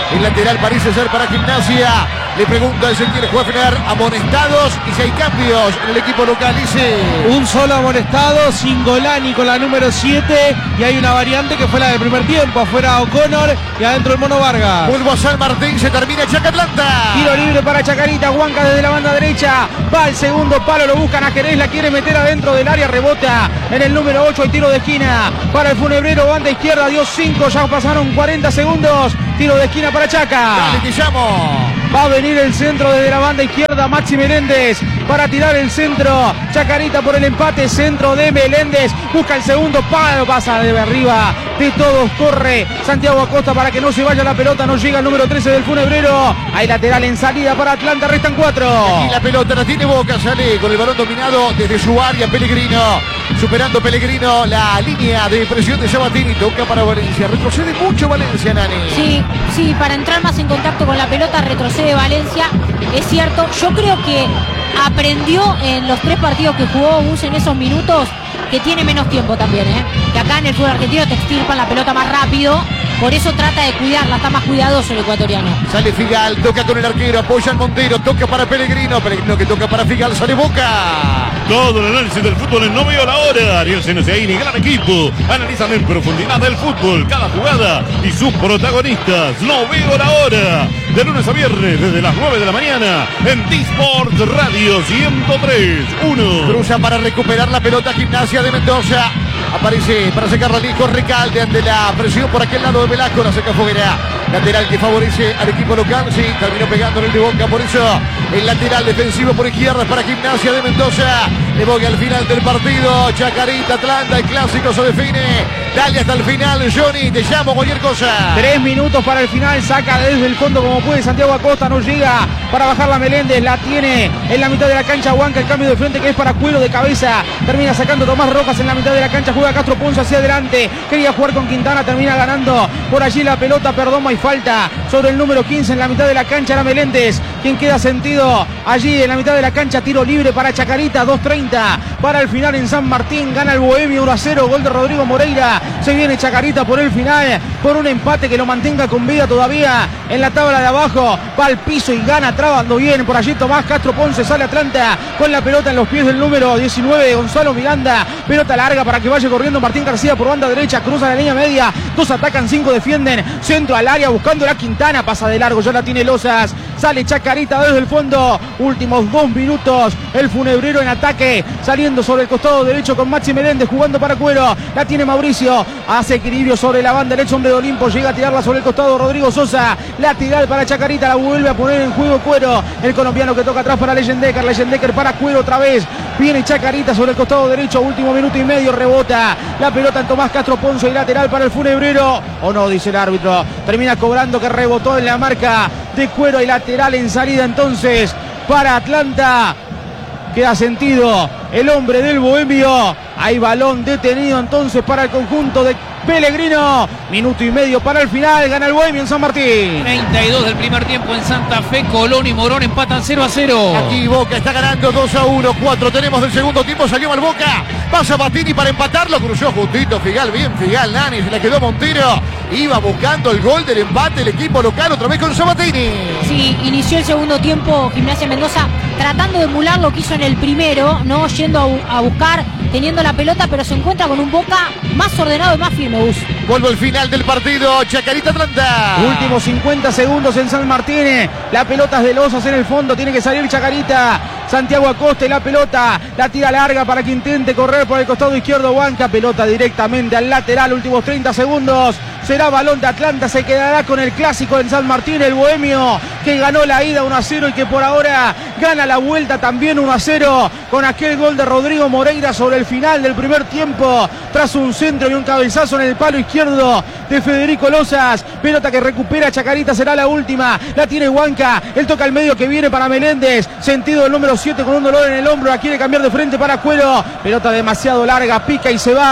El lateral parece ser para Gimnasia. Le pregunta Ezequiel Huefner, amonestados y si hay cambios en el equipo local. Dice un solo amonestado, Singolani con la número siete, y hay una variante que fue la del primer tiempo, afuera O'Connor y adentro el Mono Vargas. Vuelvo a San Martín, se termina Chaca Atlanta. Tiro libre para Chacarita, Huanca desde la banda derecha, va al segundo palo, lo buscan a Jerez, la quiere meter adentro del área, rebota en el número ocho, hay tiro de esquina para el Funebrero, banda izquierda, dio cinco, ya pasaron cuarenta segundos, tiro de esquina para Chaca. Dale, te llamo. Va a venir el centro desde la banda izquierda, Maxi Meléndez para tirar el centro. Chacarita por el empate, centro de Meléndez. Busca el segundo palo, pasa de arriba de todos, corre Santiago Acosta para que no se vaya la pelota. No llega el número trece del Funebrero. Hay lateral en salida para Atlanta, restan cuatro. Y la pelota la tiene Boca, sale con el balón dominado desde su área Pellegrino. Superando Pellegrino la línea de presión de Sabatini. Toca para Valencia. Retrocede mucho Valencia, Nani. Sí, sí, para entrar más en contacto con la pelota retrocede Valencia. Es cierto, yo creo que aprendió en los tres partidos que jugó Bus en esos minutos que tiene menos tiempo también, ¿eh? Que acá en el fútbol argentino te extirpan la pelota más rápido. Por eso trata de cuidarla, está más cuidadoso el ecuatoriano. Sale Figal, toca con el arquero, apoya al Montero, toca para Pellegrino, Pellegrino que toca para Figal, sale Boca. Todo el análisis del fútbol en No Veo la Hora. Ariel Senosiaini, gran equipo. Analizan en profundidad el fútbol, cada jugada y sus protagonistas. No Veo la Hora. De lunes a viernes, desde las nueve de la mañana, en T-Sport Radio ciento tres punto uno. Cruza para recuperar la pelota Gimnasia de Mendoza. Aparece para sacarla Nico Recalde ante la presión por aquel lado de Velasco, la saca Foguera. Lateral que favorece al equipo local, sí, terminó pegando en el de Boca, por eso el lateral defensivo por izquierda para Gimnasia de Mendoza. De Boca al final del partido, Chacarita, Atlanta, el clásico se define. Dale hasta el final, Johnny, te llamo cualquier cosa. Tres minutos para el final, saca desde el fondo como puede Santiago Acosta, no llega para bajarla Meléndez, la tiene en la mitad de la cancha Huanca, el cambio de frente que es para Cuero de cabeza, termina sacando Tomás Rojas en la mitad de la cancha, juega Castro Ponce hacia adelante, quería jugar con Quintana, termina ganando por allí la pelota, perdón, hay falta sobre el número quince en la mitad de la cancha, era Meléndez, quien queda sentido allí en la mitad de la cancha, tiro libre para Chacarita, dos treinta para el final en San Martín, gana el Bohemio uno a cero, gol de Rodrigo Moreira, se viene Chacarita por el final, por un empate que lo mantenga con vida todavía en la tabla de abajo, va al piso y gana, trabando bien, por allí Tomás Castro Ponce, sale Atlanta con la pelota en los pies del número diecinueve de Gonzalo Miranda, pelota larga para que vaya corriendo Martín García por banda derecha, cruza la línea media, dos atacan, cinco defienden, centro al área buscando la Quintana, pasa de largo, ya la tiene Lozas, sale Chacarita desde el fondo, últimos dos minutos, el Funebrero en ataque, saliendo sobre el costado derecho con Maxi Meléndez, jugando para Cuero, la tiene Mauricio, hace equilibrio sobre la banda derecha, hombre de Olimpo, llega a tirarla sobre el costado Rodrigo Sosa, lateral para Chacarita, la vuelve a poner en juego Cuero, el colombiano que toca atrás para Leyendecker, Leyendecker para Cuero otra vez, viene Chacarita sobre el costado derecho, último minuto y medio, rebota la pelota en Tomás Castro Ponce y lateral para el Funebrero, o no, dice el árbitro, termina cobrando que rebotó en la marca de Cuero y lateral en salida entonces para Atlanta. Queda sentido el hombre del Bohemio. Hay balón detenido entonces para el conjunto de Pellegrino. Minuto y medio para el final. Gana el Bohemio en San Martín. treinta y dos del primer tiempo en Santa Fe. Colón y Morón empatan cero a cero. Aquí Boca está ganando dos a uno. cuatro tenemos del segundo tiempo. Salió mal Boca. Pasa Batini para empatarlo. Cruzó justito Figal. Bien Figal. Nani. Se la quedó Montero. Iba buscando el gol del empate el equipo local. Otra vez con Sabatini. Sí, inició el segundo tiempo Gimnasia Mendoza tratando de emular lo que hizo en el primero, no yendo a, bu a buscar, teniendo la pelota, pero se encuentra con un Boca más ordenado y más firme. Bus. Vuelvo al final del partido, Chacarita Atlanta. Últimos cincuenta segundos en San Martín. La pelota es de Lozas en el fondo, tiene que salir Chacarita. Santiago Acosta y la pelota, la tira larga para que intente correr por el costado izquierdo Huanca, pelota directamente al lateral, últimos treinta segundos. Será balón de Atlanta, se quedará con el clásico en San Martín, el Bohemio, que ganó la ida uno a cero y que por ahora gana la vuelta también uno a cero, con aquel gol de Rodrigo Moreira sobre el final del primer tiempo, tras un centro y un cabezazo en el palo izquierdo de Federico Lozas. Pelota que recupera Chacarita, será la última, la tiene Huanca, el toca al medio que viene para Meléndez, sentido del número siete con un dolor en el hombro, la quiere cambiar de frente para Cuero, pelota demasiado larga, pica y se va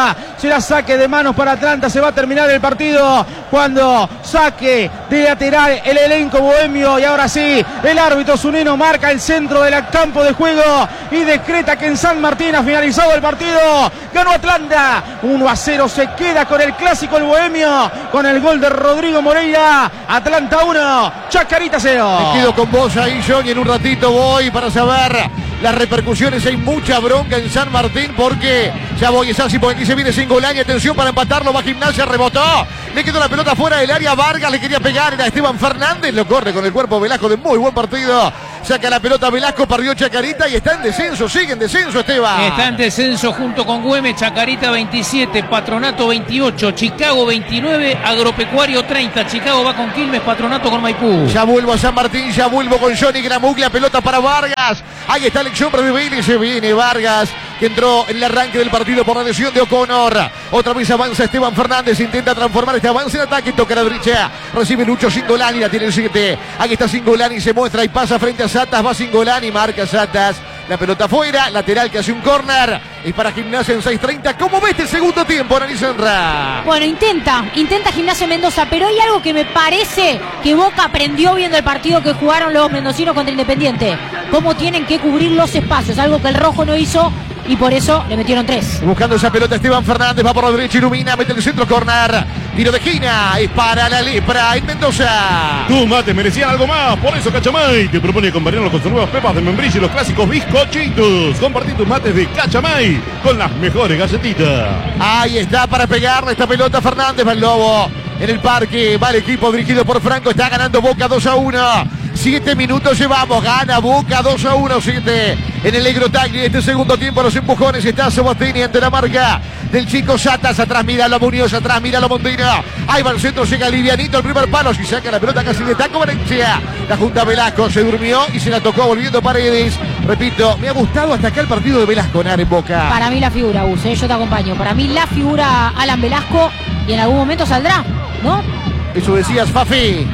Será saque de manos para Atlanta. Se va a terminar el partido cuando saque de lateral el elenco bohemio. Y ahora sí, el árbitro Zunino marca el centro del campo de juego y decreta que en San Martín ha finalizado el partido. Ganó Atlanta uno a cero. Se queda con el clásico el bohemio, con el gol de Rodrigo Moreira. Atlanta uno, Chacarita cero. Me quedo con vos ahí, John, y en un ratito voy para saber las repercusiones. Hay mucha bronca en San Martín porque ya voy, es así, porque aquí se viene Singolani. Atención para empatarlo, va Gimnasia, rebotó. Le quedó la pelota fuera del área. Vargas le quería pegar, era Esteban Fernández. Lo corre con el cuerpo Velasco de muy buen partido. Saca la pelota Velasco, perdió Chacarita y está en descenso. Sigue en descenso, Esteban. Está en descenso junto con Güemes. Chacarita veintisiete, Patronato veintiocho, Chicago veintinueve, Agropecuario treinta. Chicago va con Quilmes, Patronato con Maipú. Ya vuelvo a San Martín, ya vuelvo con Johnny Gramuglia. Pelota para Vargas. Ahí está el ex hombre de Vélez. Se viene Vargas, que entró en el arranque del partido por la lesión de O'Connor. Otra vez avanza Esteban Fernández. Intenta transformar este avance en ataque. Toca la derecha. Recibe Lucho Singolani. La tiene el siete. Aquí está Singolani. Se muestra y pasa frente a Satas. Va Singolani. Marca Satas. La pelota afuera. Lateral que hace un córner. Y para Gimnasia en seis treinta. ¿Cómo ves el segundo tiempo, Anisandra? Bueno, intenta. Intenta Gimnasia Mendoza. Pero hay algo que me parece que Boca aprendió viendo el partido que jugaron los mendocinos contra Independiente. Cómo tienen que cubrir los espacios. Algo que el rojo no hizo. Y por eso le metieron tres. Buscando esa pelota Esteban Fernández. Va por la derecha, ilumina, mete el centro, corner. Tiro de esquina. Es para la lepra en Mendoza. Tus mates merecían algo más. Por eso Cachamay te propone acompañarlos con sus nuevas pepas de membrillo y los clásicos bizcochitos. Compartí tus mates de Cachamay con las mejores galletitas. Ahí está para pegarle esta pelota Fernández. Va el Lobo en el parque. Va el equipo dirigido por Franco. Está ganando Boca dos a uno. Siete minutos llevamos, gana Boca dos a uno, siete en el Negro Tagli. Este segundo tiempo, los empujones, está Sobastini ante la marca del chico Satas. Atrás mira a Muñoz, atrás mira a Mondino. Ahí va el centro, llega livianito el primer palo. Si saca la pelota casi de taco Valencia. La junta Velasco, se durmió y se la tocó volviendo Paredes. Repito, me ha gustado hasta acá el partido de Velasco en Boca. Para mí la figura, Gus, ¿eh? Yo te acompaño. Para mí la figura Alan Velasco y en algún momento saldrá, ¿no? Eso decías, Fafi.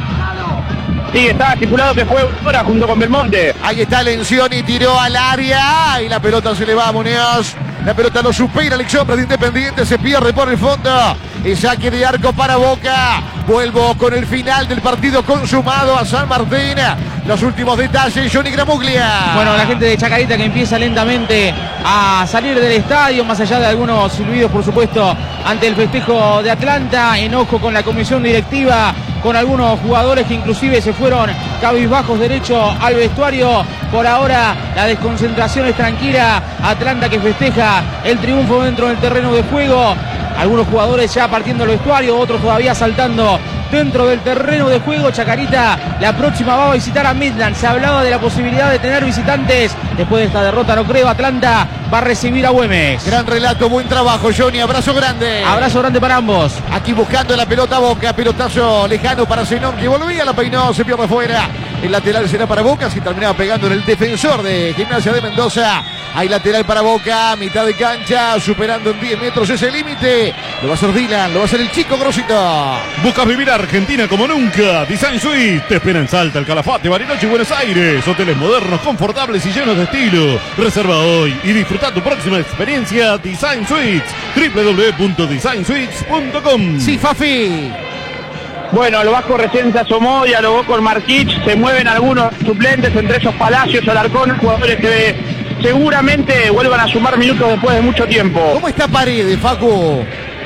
Sí, está estipulado que fue ahora junto con Belmonte. Ahí está Lencioni, tiró al área y la pelota se le va a Muñoz. La pelota lo supera el ex hombre de Independiente, se pierde por el fondo. Y saque de arco para Boca. Vuelvo con el final del partido consumado a San Martín. Los últimos detalles, Johnny Gramuglia. Bueno, la gente de Chacarita que empieza lentamente a salir del estadio, más allá de algunos silbidos, por supuesto, ante el festejo de Atlanta. Enojo con la comisión directiva, con algunos jugadores que inclusive se fueron cabizbajos derecho al vestuario. Por ahora la desconcentración es tranquila. Atlanta que festeja el triunfo dentro del terreno de juego. Algunos jugadores ya partiendo el vestuario, otros todavía saltando dentro del terreno de juego. Chacarita la próxima va a visitar a Midland. Se hablaba de la posibilidad de tener visitantes. Después de esta derrota no creo. Atlanta va a recibir a Güemes. Gran relato, buen trabajo, Johnny. Abrazo grande. Abrazo grande para ambos. Aquí buscando la pelota Boca. Pelotazo lejano para Zenón, que volvía, la peinó, se pierde fuera. El lateral será para Boca, si terminaba pegando en el defensor de Gimnasia de Mendoza. Hay lateral para Boca, mitad de cancha, superando en diez metros ese límite. Lo va a hacer Dylan, lo va a hacer el chico Grosito. Buscas vivir Argentina como nunca. Design Suite te espera en Salta, El Calafate, Bariloche y Buenos Aires. Hoteles modernos, confortables y llenos de estilo. Reserva hoy y disfruta tu próxima experiencia. Design Suites, doble u doble u doble u punto design suites punto com. Sí, Fafi. Bueno, el Vasco recién se asomó, dialogó con Marquich, se mueven algunos suplentes, entre esos Palacios, Alarcón, jugadores que seguramente vuelvan a sumar minutos después de mucho tiempo. ¿Cómo está Paredes, Facu?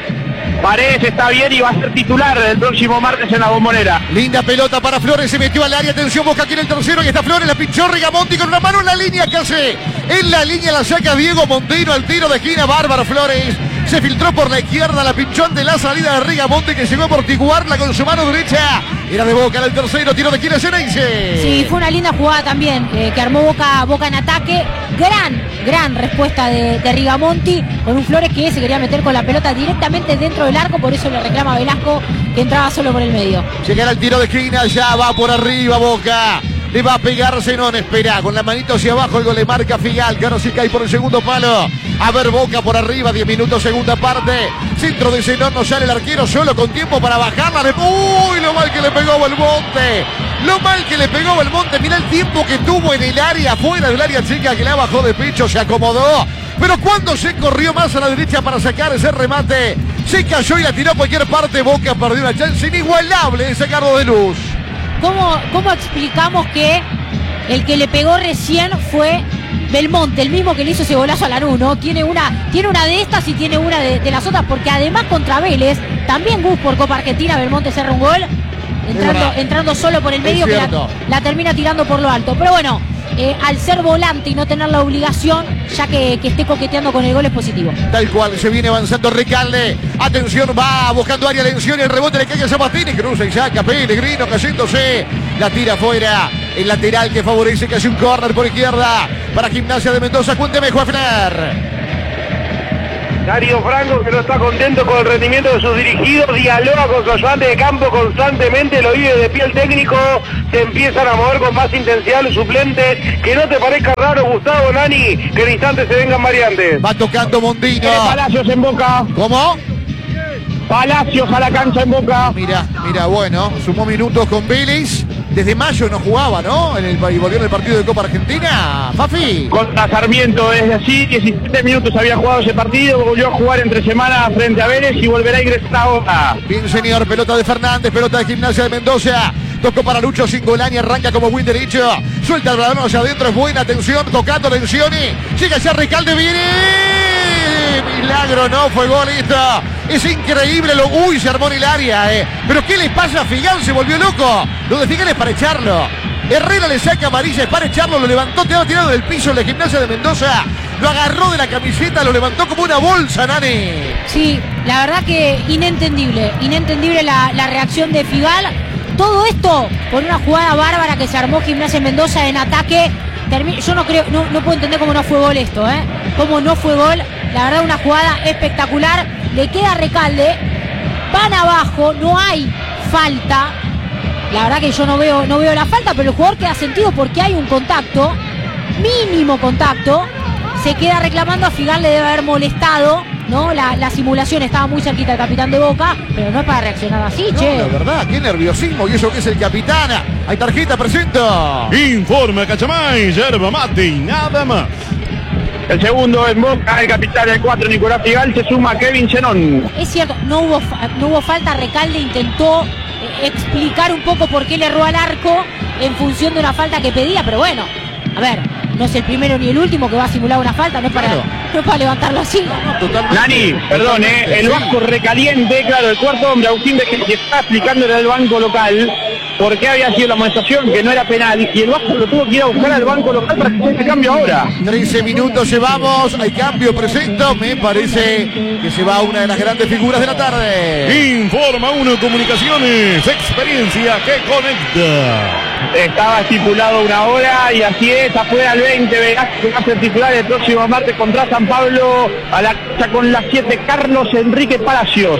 Paredes está bien y va a ser titular el próximo martes en la Bombonera. Linda pelota para Flores, se metió al área, atención, Boca aquí en el tercero y está Flores, la pinchó Rigamonti con una mano en la línea que hace. En la línea la saca Diego Montino, al tiro de esquina, bárbaro Flores. Se filtró por la izquierda, la pinchó ante la salida de Rigamonti, que llegó a amortiguarla con su mano derecha. Era de Boca en el tercero, tiro de esquina Ceneice. Sí, fue una linda jugada también, eh, que armó Boca, Boca en ataque. Gran, gran respuesta de, de Rigamonti, con un Flores que se quería meter con la pelota directamente dentro del arco, por eso le reclama a Velasco que entraba solo por el medio. Llegará el tiro de esquina, ya va por arriba Boca. Le va a pegar Zenón, espera, con la manito hacia abajo, el gol le marca Figal, que ahora sí cae por el segundo palo. A ver, Boca por arriba, diez minutos, segunda parte. Centro de Zenón, no sale el arquero, solo con tiempo para bajarla. Uy, lo mal que le pegó Belmonte. Lo mal que le pegó Belmonte. Mirá el tiempo que tuvo en el área, fuera del área chica, que la bajó de pecho, se acomodó. Pero cuando se corrió más a la derecha para sacar ese remate, se cayó y la tiró a cualquier parte. Boca perdió una chance inigualable de sacarlo de luz. ¿Cómo, cómo explicamos que el que le pegó recién fue Belmonte, el mismo que le hizo ese golazo a Lanús, ¿no? Tiene una, tiene una de estas y tiene una de, de las otras, porque además contra Vélez, también Gus por Copa Argentina, Belmonte cerra un gol, entrando, entrando solo por el medio, que la, la termina tirando por lo alto. Pero bueno, eh, al ser volante y no tener la obligación, ya que, que esté coqueteando con el gol, es positivo. Tal cual, se viene avanzando Recalde. Atención, va buscando área, atención, el rebote le cae a Sabatini, cruza y saca Pellegrino cayéndose. La tira afuera, el lateral que favorece casi un córner por izquierda para Gimnasia de Mendoza. Cuénteme, Juafner. Darío Franco, que no está contento con el rendimiento de sus dirigidos, dialoga con su ayudante de campo constantemente, lo vive de pie el técnico, te empiezan a mover con más intensidad los suplentes. Que no te parezca raro, Gustavo Nani, que en instantes se vengan variantes. Va tocando Mondino. Palacios en Boca. ¿Cómo? Palacios a la cancha en Boca. Mira, mira, bueno, sumó minutos con Vélez. Desde mayo no jugaba, ¿no? En el, y volvió en el partido de Copa Argentina. Fafi. Contra Sarmiento, desde así, diecisiete minutos había jugado ese partido, volvió a jugar entre semanas frente a Vélez y volverá a ingresar ahora. Bien, señor, pelota de Fernández, pelota de Gimnasia de Mendoza. Tocó para Lucho Singolani, arranca como win derecho. Suelta el balón hacia adentro, es buena, atención, tocando Lencioni. Llega ya Recalde, viene. Milagro, no fue gol esto. Es increíble lo. Uy, se armó en el área, eh. Pero ¿qué le pasa a Figán? Se volvió loco. Lo de Figán es para echarlo. Herrera le saca amarilla, es para echarlo. Lo levantó, te ha tirado del piso en la Gimnasia de Mendoza. Lo agarró de la camiseta, lo levantó como una bolsa, Nani. Sí, la verdad que inentendible. Inentendible la, la reacción de Figal. Todo esto por una jugada bárbara que se armó Gimnasia de Mendoza en ataque. Termi- Yo no creo, no, no puedo entender cómo no fue gol esto, ¿eh? Cómo no fue gol. La verdad, una jugada espectacular. Le queda a Recalde. Van abajo, no hay falta. La verdad que yo no veo, no veo la falta, pero el jugador queda sentido porque hay un contacto, mínimo contacto. Se queda reclamando, a Figal le debe haber molestado, ¿no? La, la simulación estaba muy cerquita del capitán de Boca, pero no es para reaccionar así, No, che. la verdad, qué nerviosismo. Y eso que es el capitán. Hay tarjeta, presento. Informa Cachamay, yerba mate y nada más. El segundo en Boca, el capitán del cuatro, Nicolás Figal, se suma Kevin Zenón. Es cierto, no hubo, fa- no hubo falta. Recalde intentó eh, explicar un poco por qué le erró al arco en función de una falta que pedía, pero bueno, a ver, no es el primero ni el último que va a simular una falta, no es para, Claro. no es para levantarlo así. Totalmente. Nani, perdón, eh, el Sí. vasco recaliente, claro, el cuarto hombre, Agustín de que está explicándole al banco local por qué había sido la amonestación, que no era penal, y el vasco lo tuvo que ir a buscar al banco local para que se haga cambio ahora. trece minutos llevamos, hay cambio, presento. Me parece que se va una de las grandes figuras de la tarde. Informa Uno Comunicaciones, experiencia que conecta. Estaba estipulado una hora y así es, afuera al veinte, Velázquez que va a ser titular el próximo martes contra San Pablo, a la cancha con las siete, Carlos Enrique Palacios.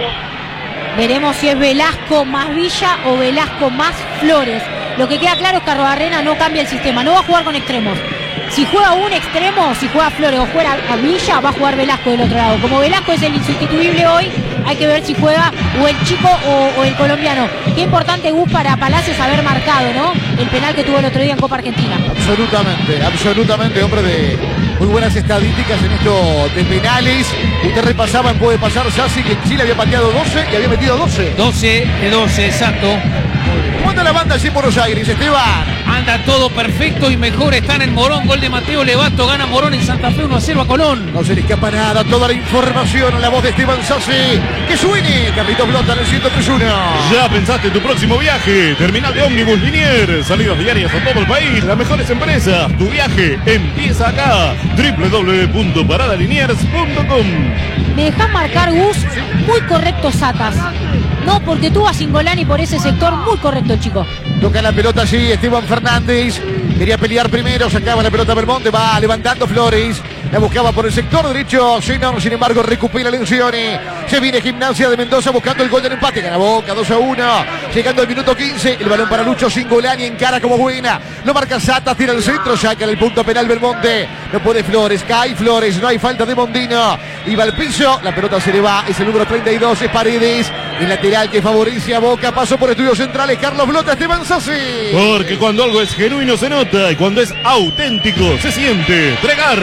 Veremos si es Velasco más Villa o Velasco más Flores. Lo que queda claro es que Arrobarrena no cambia el sistema, no va a jugar con extremos. Si juega un extremo, si juega Flores o juega a Villa, va a jugar Velasco del otro lado. Como Velasco es el insustituible hoy, hay que ver si juega o el chico o, o el colombiano. Qué importante, Gus, para Palacios haber marcado, ¿no? El penal que tuvo el otro día en Copa Argentina. Absolutamente, absolutamente, hombre de muy buenas estadísticas en esto de penales. Usted repasaba en Puede Pasar, Sassi, que Chile había pateado doce y había metido doce. doce de doce, exacto. ¿Cómo anda la banda allí en Buenos Aires, Esteban? Anda todo perfecto y mejor están en Morón. Gol de Mateo Levato, gana Morón en Santa Fe uno a cero a Colón. No se le escapa nada, toda la información en la voz de Esteban Sassi. Que suene, Carlitos Blota en el ciento tres uno. ¿Ya pensaste en tu próximo viaje? Terminal de ómnibus Liniers, salidas diarias a todo el país, las mejores empresas. Tu viaje empieza acá. doble u doble u doble u punto parada liniers punto com. Me dejás marcar, Gus, muy correcto Satas. No, porque tuvo a Singolani por ese sector, muy correcto el chico. Toca la pelota allí, Esteban Fernández. Quería pelear primero, sacaba la pelota Belmonte, va levantando Flores. La buscaba por el sector derecho, Zenón, sin embargo, recupera Lencioni. Se viene Gimnasia de Mendoza buscando el gol del empate. Gana Boca, dos a uno. Llegando al minuto quince, el balón para Lucho Singolani, encara como buena. Lo marca Satas, tira al centro, saca el punto penal Belmonte. No puede Flores, cae Flores, no hay falta de Mondino. Iba al piso, la pelota se le va, es el número treinta y dos, es Paredes. El lateral que favorece a Boca, pasó por estudios centrales, Carlos Blota, Esteban Sassi. Porque cuando algo es genuino se nota y cuando es auténtico se siente. Tregar, wow,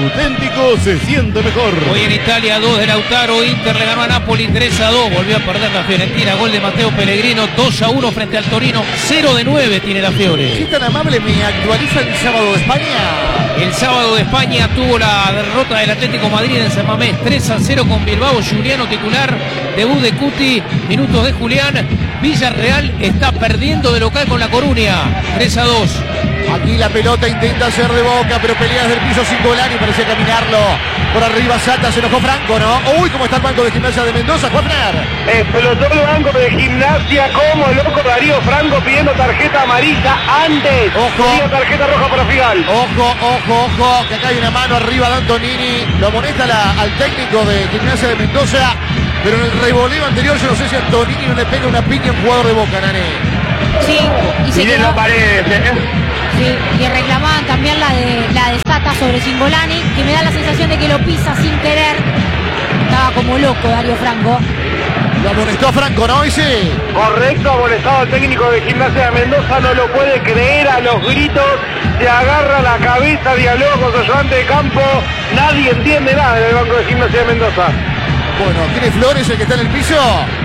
auténtico se siente mejor. Hoy en Italia, dos de Lautaro, Inter le ganó a Napoli tres a dos, volvió a perder la Fiorentina, gol de Matteo Pellegrino, dos a uno frente al Torino, cero de nueve tiene la Fiore. Si es tan amable, ¿me actualiza el sábado de España? El sábado de España tuvo la derrota del Atlético Madrid en San Mamés, tres a cero con Bilbao, Juliano titular, debut de Cuti, minutos de Julián. Villarreal está perdiendo de local con La Coruña, tres a dos. Aquí la pelota intenta hacer de Boca, pero pelea desde el piso sin Golani, parecía caminarlo. Por arriba Sata, se enojó Franco, ¿no? Uy, ¿cómo está el banco de Gimnasia de Mendoza, Juanfer? Explotó el banco de Gimnasia como loco Darío Franco pidiendo tarjeta amarilla antes. Ojo. Pidió tarjeta roja para Figal. Ojo, ojo, ojo, que acá hay una mano arriba de Antonini. Lo amonesta la, al técnico de Gimnasia de Mendoza, pero en el revoleo anterior yo no sé si Antonini no le pega una piña a un jugador de Boca, Nane. Sí, y se Miren quedó. las paredes, ¿eh? Sí, y reclamaban también la de la de Sata sobre Singolani, que me da la sensación de que lo pisa sin querer. Estaba como loco Darío Franco. Lo amonestó a Franco, ¿no? Y sí. Correcto, amonestado al técnico de Gimnasia de Mendoza, no lo puede creer, a los gritos, se agarra la cabeza, dialoga con su ayudante de campo, nadie entiende nada en el banco de Gimnasia de Mendoza. Bueno, ¿tiene Flores el que está en el piso?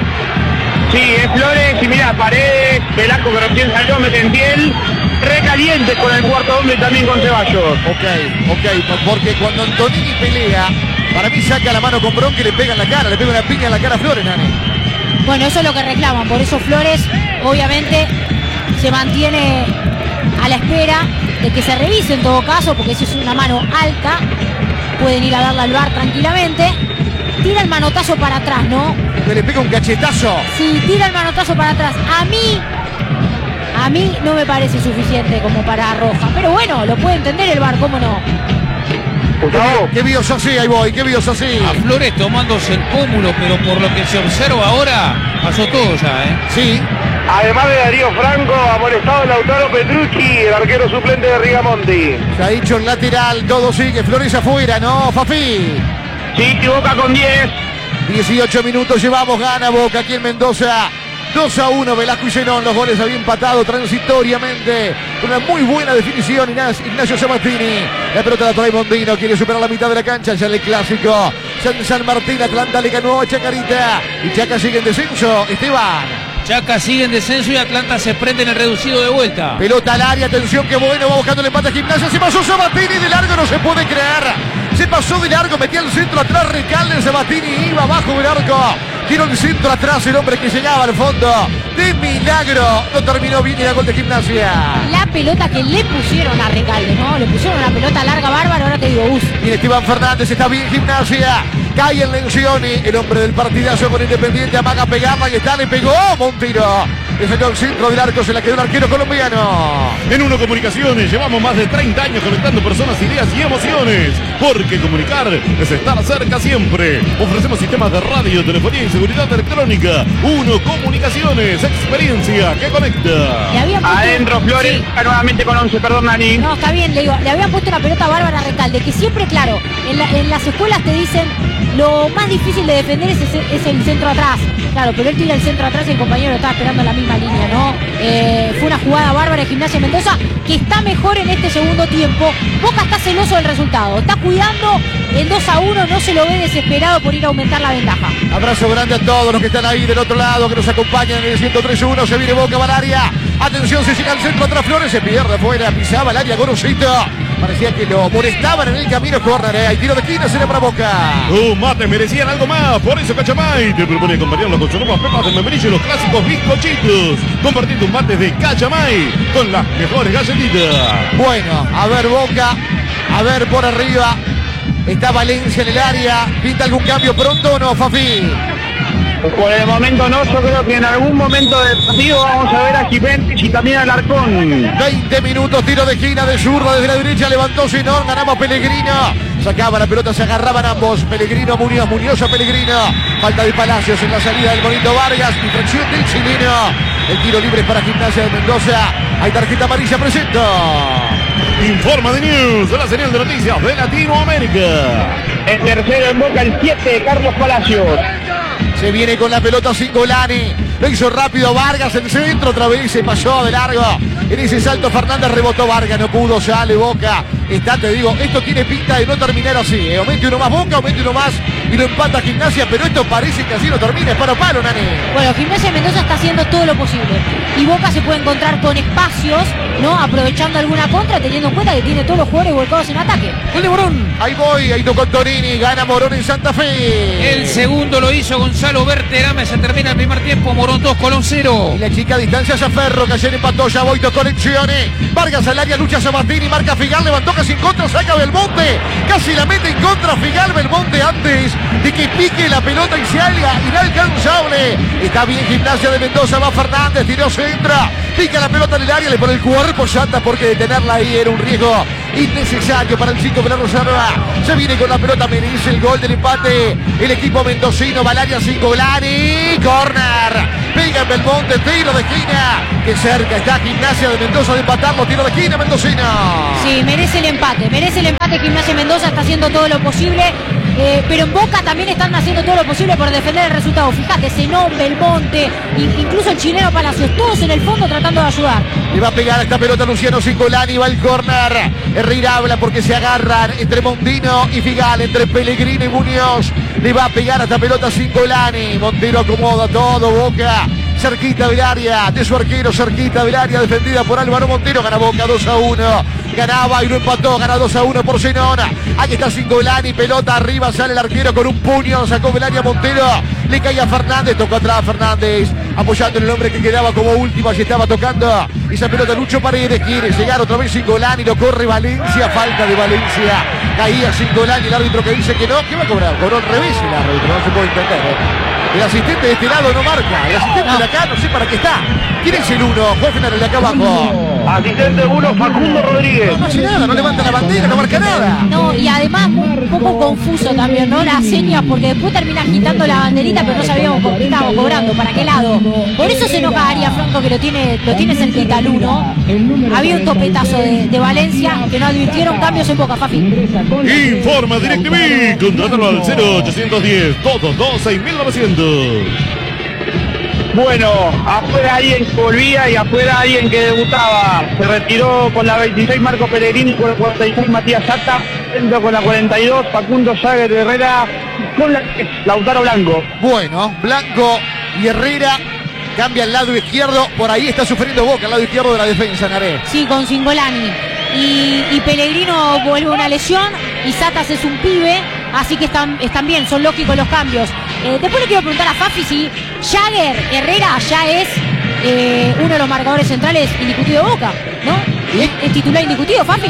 Sí, es Flores y mira, Paredes, Velasco que recién salió, Metentiel, recaliente con el cuarto hombre y también con Ceballos. Ok, ok, porque cuando Antonini pelea, para mí saca la mano con Bronca y le pega en la cara, le pega una piña en la cara a Flores, Nani. Bueno, eso es lo que reclaman, por eso Flores obviamente se mantiene a la espera de que se revise en todo caso, porque si es una mano alta, pueden ir a darla al V A R tranquilamente. Tira el manotazo para atrás, ¿no? Que le pega un cachetazo. Sí, tira el manotazo para atrás. A mí, a mí no me parece suficiente como para roja. Pero bueno, lo puede entender el V A R, ¿cómo no? Gustavo. ¿Qué vio así? Ahí voy, ¿qué vio así? A Flores tomándose el pómulo, pero por lo que se observa ahora, pasó todo ya, ¿eh? Sí. Además de Darío Franco, amonestado Lautaro Petrucci, el arquero suplente de Rigamonti. Se ha dicho el lateral, todo sigue. Flores afuera, ¿no, Fafi? Sí, Boca con diez. dieciocho minutos llevamos, gana Boca aquí en Mendoza. dos a uno, Velasco y Zenón, los goles había empatado transitoriamente. Una muy buena definición, Ignacio Sabatini. La pelota la trae Mondino, quiere superar la mitad de la cancha, ya el clásico. San, San Martín, Atlanta le ganó a Chacarita. Y Chaca sigue en descenso, Esteban. Chaca sigue en descenso y Atlanta se prende en el reducido de vuelta. Pelota al área, atención, que bueno, va buscando el empate a Gimnasia. Se pasó Sabatini de largo, no se puede creer. Se pasó de largo, metía el centro atrás, Recalde, Sabatini iba abajo del arco. Tiró el centro atrás, el hombre que llegaba al fondo. De milagro, no terminó bien y era gol de Gimnasia. La pelota que le pusieron a Recalde, ¿no? Le pusieron una pelota larga, bárbara, ahora te digo, us. Y Esteban Fernández está bien, Gimnasia. Cae en Lencioni, el hombre del partidazo con Independiente, amaga pegarla y está, le pegó Montiro. Le salió el centro del arco, se la quedó el arquero colombiano. En Uno Comunicaciones llevamos más de treinta años conectando personas, ideas y emociones. Porque comunicar es estar cerca siempre. Ofrecemos sistemas de radio, telefonía y seguridad electrónica. Uno Comunicaciones, experiencia que conecta. Le habían puesto- Adentro Flores, Sí. está nuevamente con once, perdón Nani. No, está bien, le digo, le habían puesto una pelota bárbara a Recalde, que siempre, claro, en, la- en las escuelas te dicen lo más difícil de defender es, ese- es el centro atrás. Claro, pero él tira el centro atrás y el compañero estaba esperando la misma línea, ¿no? Eh, fue una jugada bárbara de Gimnasia Mendoza, que está mejor en este segundo tiempo. Boca está celoso del resultado, está cuidando el dos a uno, no se lo ve desesperado por ir a aumentar la ventaja. Abrazo grande a todos los que están ahí del otro lado, que nos acompañan en el ciento tres uno. Se viene Boca, va al área. Atención, se llega al centro atrás Flores, se pierde afuera, pisaba el área Gorosito. Parecía que lo molestaban en el camino, córner, ¿eh? Hay tiro de esquina, se le para Boca. Tus mates merecían algo más, por eso Cachamay te propone acompañarlos con sus nuevas pepas de membrillo y los clásicos bizcochitos. Compartir tus mates de Cachamay con las mejores galletitas. Bueno, a ver Boca, a ver por arriba. Está Valencia en el área. ¿Pinta algún cambio pronto o no, Fafi? Por el momento no, yo creo que en algún momento del partido vamos a ver a Jiménez y también al Arcón. veinte minutos, tiro de esquina de zurda desde la derecha, levantó Zenón, ganaba Pellegrino. Sacaba la pelota, se agarraban ambos. Pellegrino, Muñoz, Muñoz a Pellegrino. Falta de Palacios en la salida del bonito Vargas. Infracción del chileno. El tiro libre para Gimnasia de Mendoza. Hay tarjeta amarilla, presento. Informa de News, la señal de noticias de Latinoamérica. El tercero en Boca, el siete, Carlos Palacios. Se viene con la pelota Singolani. Lo hizo rápido Vargas, el centro, otra vez se pasó de largo. En ese salto Fernández rebotó Vargas, no pudo, sale Boca. Está, te digo, esto tiene pinta de no terminar así. ¿eh? Aumente uno más Boca, aumente uno más y lo empata Gimnasia, pero esto parece que así no termina. Es paro palo, Nani. Bueno, Gimnasia de Mendoza está haciendo todo lo posible. Y Boca se puede encontrar con espacios, ¿no? Aprovechando alguna contra, teniendo en cuenta que tiene todos los jugadores volcados en ataque. ¡Gol de Morón! Ahí voy, ahí tocó Torini, gana Morón en Santa Fe. El segundo lo hizo Gonzalo Berterame, se termina el primer tiempo, Morón dos, Colón cero. Y la chica a distancia a Ferro, que ayer empató, ya voy, tocó Leccione. Vargas al área, lucha Sabatini, marca Figal, levantó casi en contra, saca Belmonte. Casi la mete en contra Figal, Belmonte antes de que pique la pelota y se haga inalcanzable. Está bien Gimnasia de Mendoza, va Fernández, tiró, se entra, pica la pelota en el área, le pone el cuerpo Santa porque detenerla ahí era un riesgo innecesario para el chico de la Rosalba. Se viene con la pelota, merece el gol del empate el equipo mendocino. Valaria Singolani, corner, pega en Belmonte, tiro de esquina, que cerca está Gimnasia de Mendoza de empatarlo, tiro de esquina mendocino. Sí, merece el empate, merece el empate. Gimnasia Mendoza está haciendo todo lo posible, eh, pero en Boca también están haciendo todo lo posible por defender el resultado. Fíjate, Zenón, Belmonte, incluso el chileno Palacios, todos en el fondo tratando de ayudar. Le va a pegar a esta pelota Luciano Singolani, va el córner. Herrera habla porque se agarran entre Mondino y Figal, entre Pellegrino y Muñoz. Le va a pegar a esta pelota Singolani. Montero acomoda todo, Boca cerquita del área, de su arquero, cerquita del área, defendida por Álvaro Montero. Gana Boca dos a uno. Ganaba y lo empató, gana dos a uno por Zenón. Aquí está Singolani, pelota arriba, sale el arquero con un puño, sacó del área Montero, le cae a Fernández, tocó atrás Fernández, apoyando en el hombre que quedaba como último, allí estaba tocando esa pelota Lucho Paredes, quiere llegar otra vez Singolani, lo corre Valencia, falta de Valencia, caía Singolani, el árbitro que dice que no, ¿qué va a cobrar? Cobró al revés el árbitro, no se puede entender, ¿eh? El asistente de este lado no marca, el asistente no. de acá no sé para qué está. ¿Quién es el uno? Hoffner, el de acá abajo. Asistente uno, Facundo Rodríguez. No, no hace nada, no levanta la bandera, no marca nada. No, y además un poco confuso también, ¿no? Las señas, porque después termina quitando la banderita, pero no sabíamos por qué estábamos cobrando, para qué lado. Por eso se enoja Arias Franco, que lo tiene, lo tiene cerquita al uno. Había un topetazo de, de Valencia, que no advirtieron cambios en Boca, Fafi. Informa DirecTV, contrátalo al cero ochocientos diez, dos dos dos, seis mil novecientos. Bueno, afuera alguien que volvía y afuera alguien que debutaba. Se retiró con la veintiséis Marco Pellegrini, con la cuarenta y seis Matías Sata, entró con la cuarenta y dos Facundo Jagger Herrera, con la Lautaro Blanco. Bueno, Blanco y Herrera cambia al lado izquierdo, por ahí está sufriendo Boca, al lado izquierdo de la defensa, Naré. Sí, con Singolani. Y, y Pellegrino vuelve una lesión y Satas es un pibe, así que están, están bien, son lógicos los cambios. Eh, después le quiero preguntar a Fafi si Jagger Herrera ya es eh, uno de los marcadores centrales indiscutido de Boca, ¿no? ¿Es, es titular indiscutido, Fafi?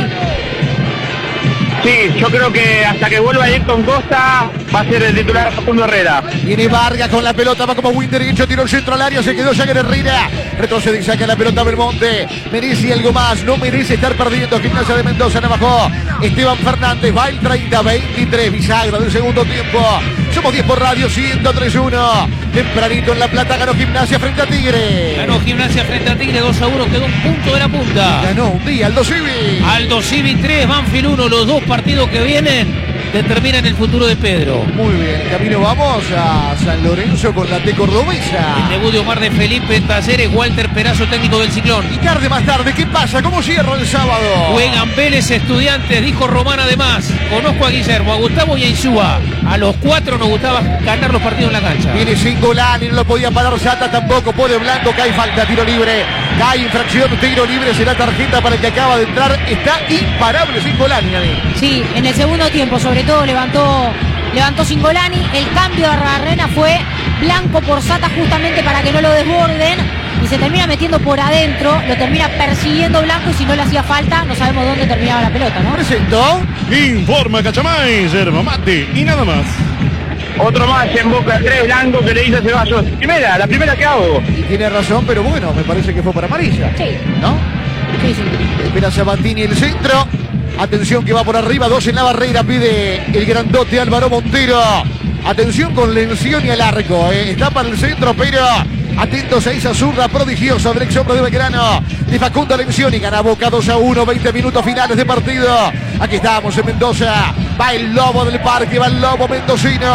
Sí, yo creo que hasta que vuelva Ayrton Costa va a ser el titular Facundo Herrera. Viene Vargas con la pelota, va como Winder y tiró el centro al área, se quedó Jagger Herrera. Retrocede y saca la pelota Belmonte. Merece algo más, no merece estar perdiendo. Gimnasia de Mendoza, no bajó. Esteban Fernández va el treinta veintitrés, bisagra del segundo tiempo. Somos diez por radio, ciento tres uno. Tempranito en La Plata ganó Gimnasia frente a Tigre. Ganó Gimnasia frente a Tigre dos a uno, quedó un punto de la punta. Ganó un día Aldo Civi. Aldo Civi tres, Banfield uno, los dos partidos que vienen determinan el futuro de Pedro. Muy bien, camino vamos a San Lorenzo con la T cordobesa. El debut de Omar de Felipe en Talleres, Walter Perazo, técnico del Ciclón. Y tarde más tarde, ¿qué pasa? ¿Cómo cierra el sábado? Juegan Vélez Estudiantes, dijo Román además. Conozco a Guillermo, a Gustavo y a Insúa. A los cuatro nos gustaba ganar los partidos en la cancha. Viene Singolani, no lo podía parar Sata tampoco, pone Blanco, cae falta, tiro libre. Cae infracción, tiro libre, será tarjeta para el que acaba de entrar. Está imparable Singolani, Nani. Sí, en el segundo tiempo sobre todo levantó levantó Singolani. El cambio de Arbarrena fue Blanco por Sata justamente para que no lo desborden y se termina metiendo por adentro, lo termina persiguiendo Blanco y si no le hacía falta no sabemos dónde terminaba la pelota, ¿no? Presentó. Informa Cachamay, yerba mate y nada más. Otro más en Boca tres, Blanco que le dice a Ceballos. Primera, la primera que hago. Y tiene razón, pero bueno, me parece que fue para amarilla. Sí. ¿No? Sí, sí. Espera Sabatini el centro. Atención que va por arriba, dos en la barrera, pide el grandote Álvaro Montero. Atención con Lencioni al arco, eh. Está para el centro, pero atentos a esa zurda prodigiosa del ex hombre de Belgrano, de Facundo Lencioni. Gana Boca dos a uno, veinte minutos finales de partido. Aquí estamos en Mendoza. Va el lobo del parque, va el lobo mendocino.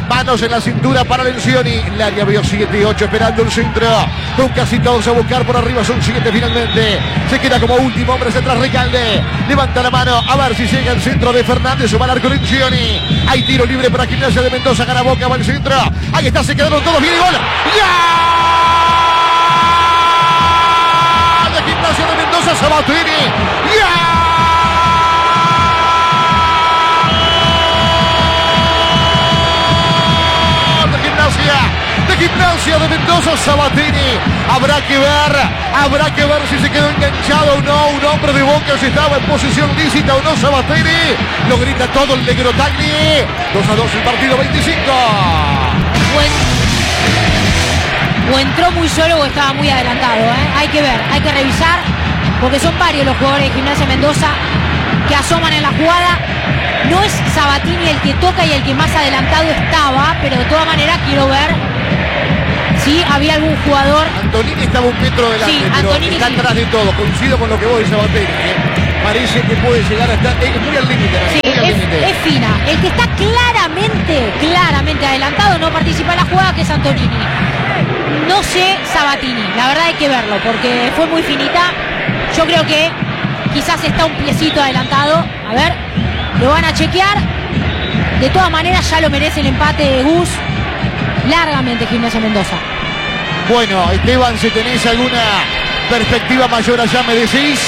Manos en la cintura para Lencioni. Laria vio siete y ocho esperando el centro. Con casi todos a buscar por arriba. Son siete finalmente. Se queda como último hombre detrás Recalde. Levanta la mano a ver si llega el centro de Fernández. O va al arco Lencioni. Hay tiro libre para Gimnasia de Mendoza. Gana Boca, va el centro. Ahí está, se quedaron todos bien y gol. ¡Ya! De Gimnasia de Mendoza, Sabatini. ¡Ya! De Gimnasia de Mendoza, Sabatini. Habrá que ver, habrá que ver si se quedó enganchado o no. Un hombre de Boca, si estaba en posición lícita o no, Sabatini. Lo grita todo el negro Tagli. dos a dos el partido, veinticinco. O entró muy solo o estaba muy adelantado, ¿eh? Hay que ver, hay que revisar, porque son varios los jugadores de Gimnasia Mendoza que asoman en la jugada. No es Sabatini el que toca y el que más adelantado estaba, pero de todas maneras quiero ver si había algún jugador. Antonini estaba un metro delante, sí, pero Antonini está sí. atrás de todo. Coincido con lo que vos dices, Sabatini, ¿eh? Parece que puede llegar a estar es muy al límite. Sí, es, es fina. El que está claramente, claramente adelantado no participa en la jugada, que es Antonini. No sé Sabatini, la verdad hay que verlo, porque fue muy finita. Yo creo que quizás está un piecito adelantado. A ver, lo van a chequear. De todas maneras ya lo merece el empate de Gus. Largamente Gimnasia Mendoza. Bueno, Esteban, si tenés alguna perspectiva mayor allá, me decís.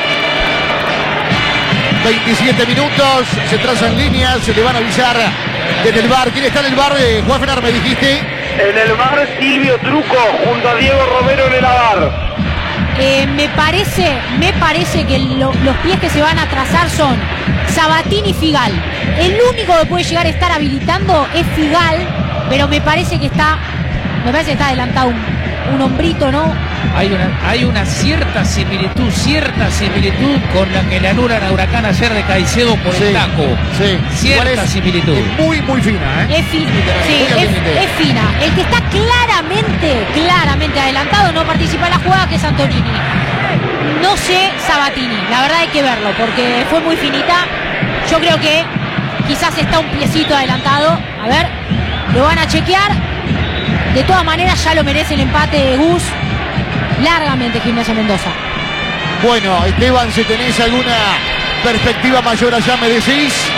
veintisiete minutos, se trazan líneas, se le van a avisar desde el bar. ¿Quién está en el bar? Eh, Juan Fenar, me dijiste. En el bar, Silvio Truco, junto a Diego Romero en el bar. Eh, me parece, me parece que lo, los pies que se van a trazar son Sabatini y Figal. El único que puede llegar a estar habilitando es Figal, pero me parece que está, me parece que está adelantado un, un hombrito, ¿no? Hay una, hay una cierta similitud, cierta similitud con la que le anulan a Huracán ayer de Caicedo por Sí, el taco. sí. Cierta Igual es- similitud. Es muy, muy fina, ¿eh? Es, fi- Literal, sí, muy al es, límite. es fina. El que está claramente, claramente adelantado no participa en la jugada, que es Antonini. No sé Sabatini, la verdad hay que verlo, porque fue muy finita. Yo creo que quizás está un piecito adelantado. A ver, lo van a chequear. De todas maneras ya lo merece el empate de Gus. Largamente Gimnasia Mendoza. Bueno, Esteban, si tenés alguna perspectiva mayor allá, me decís.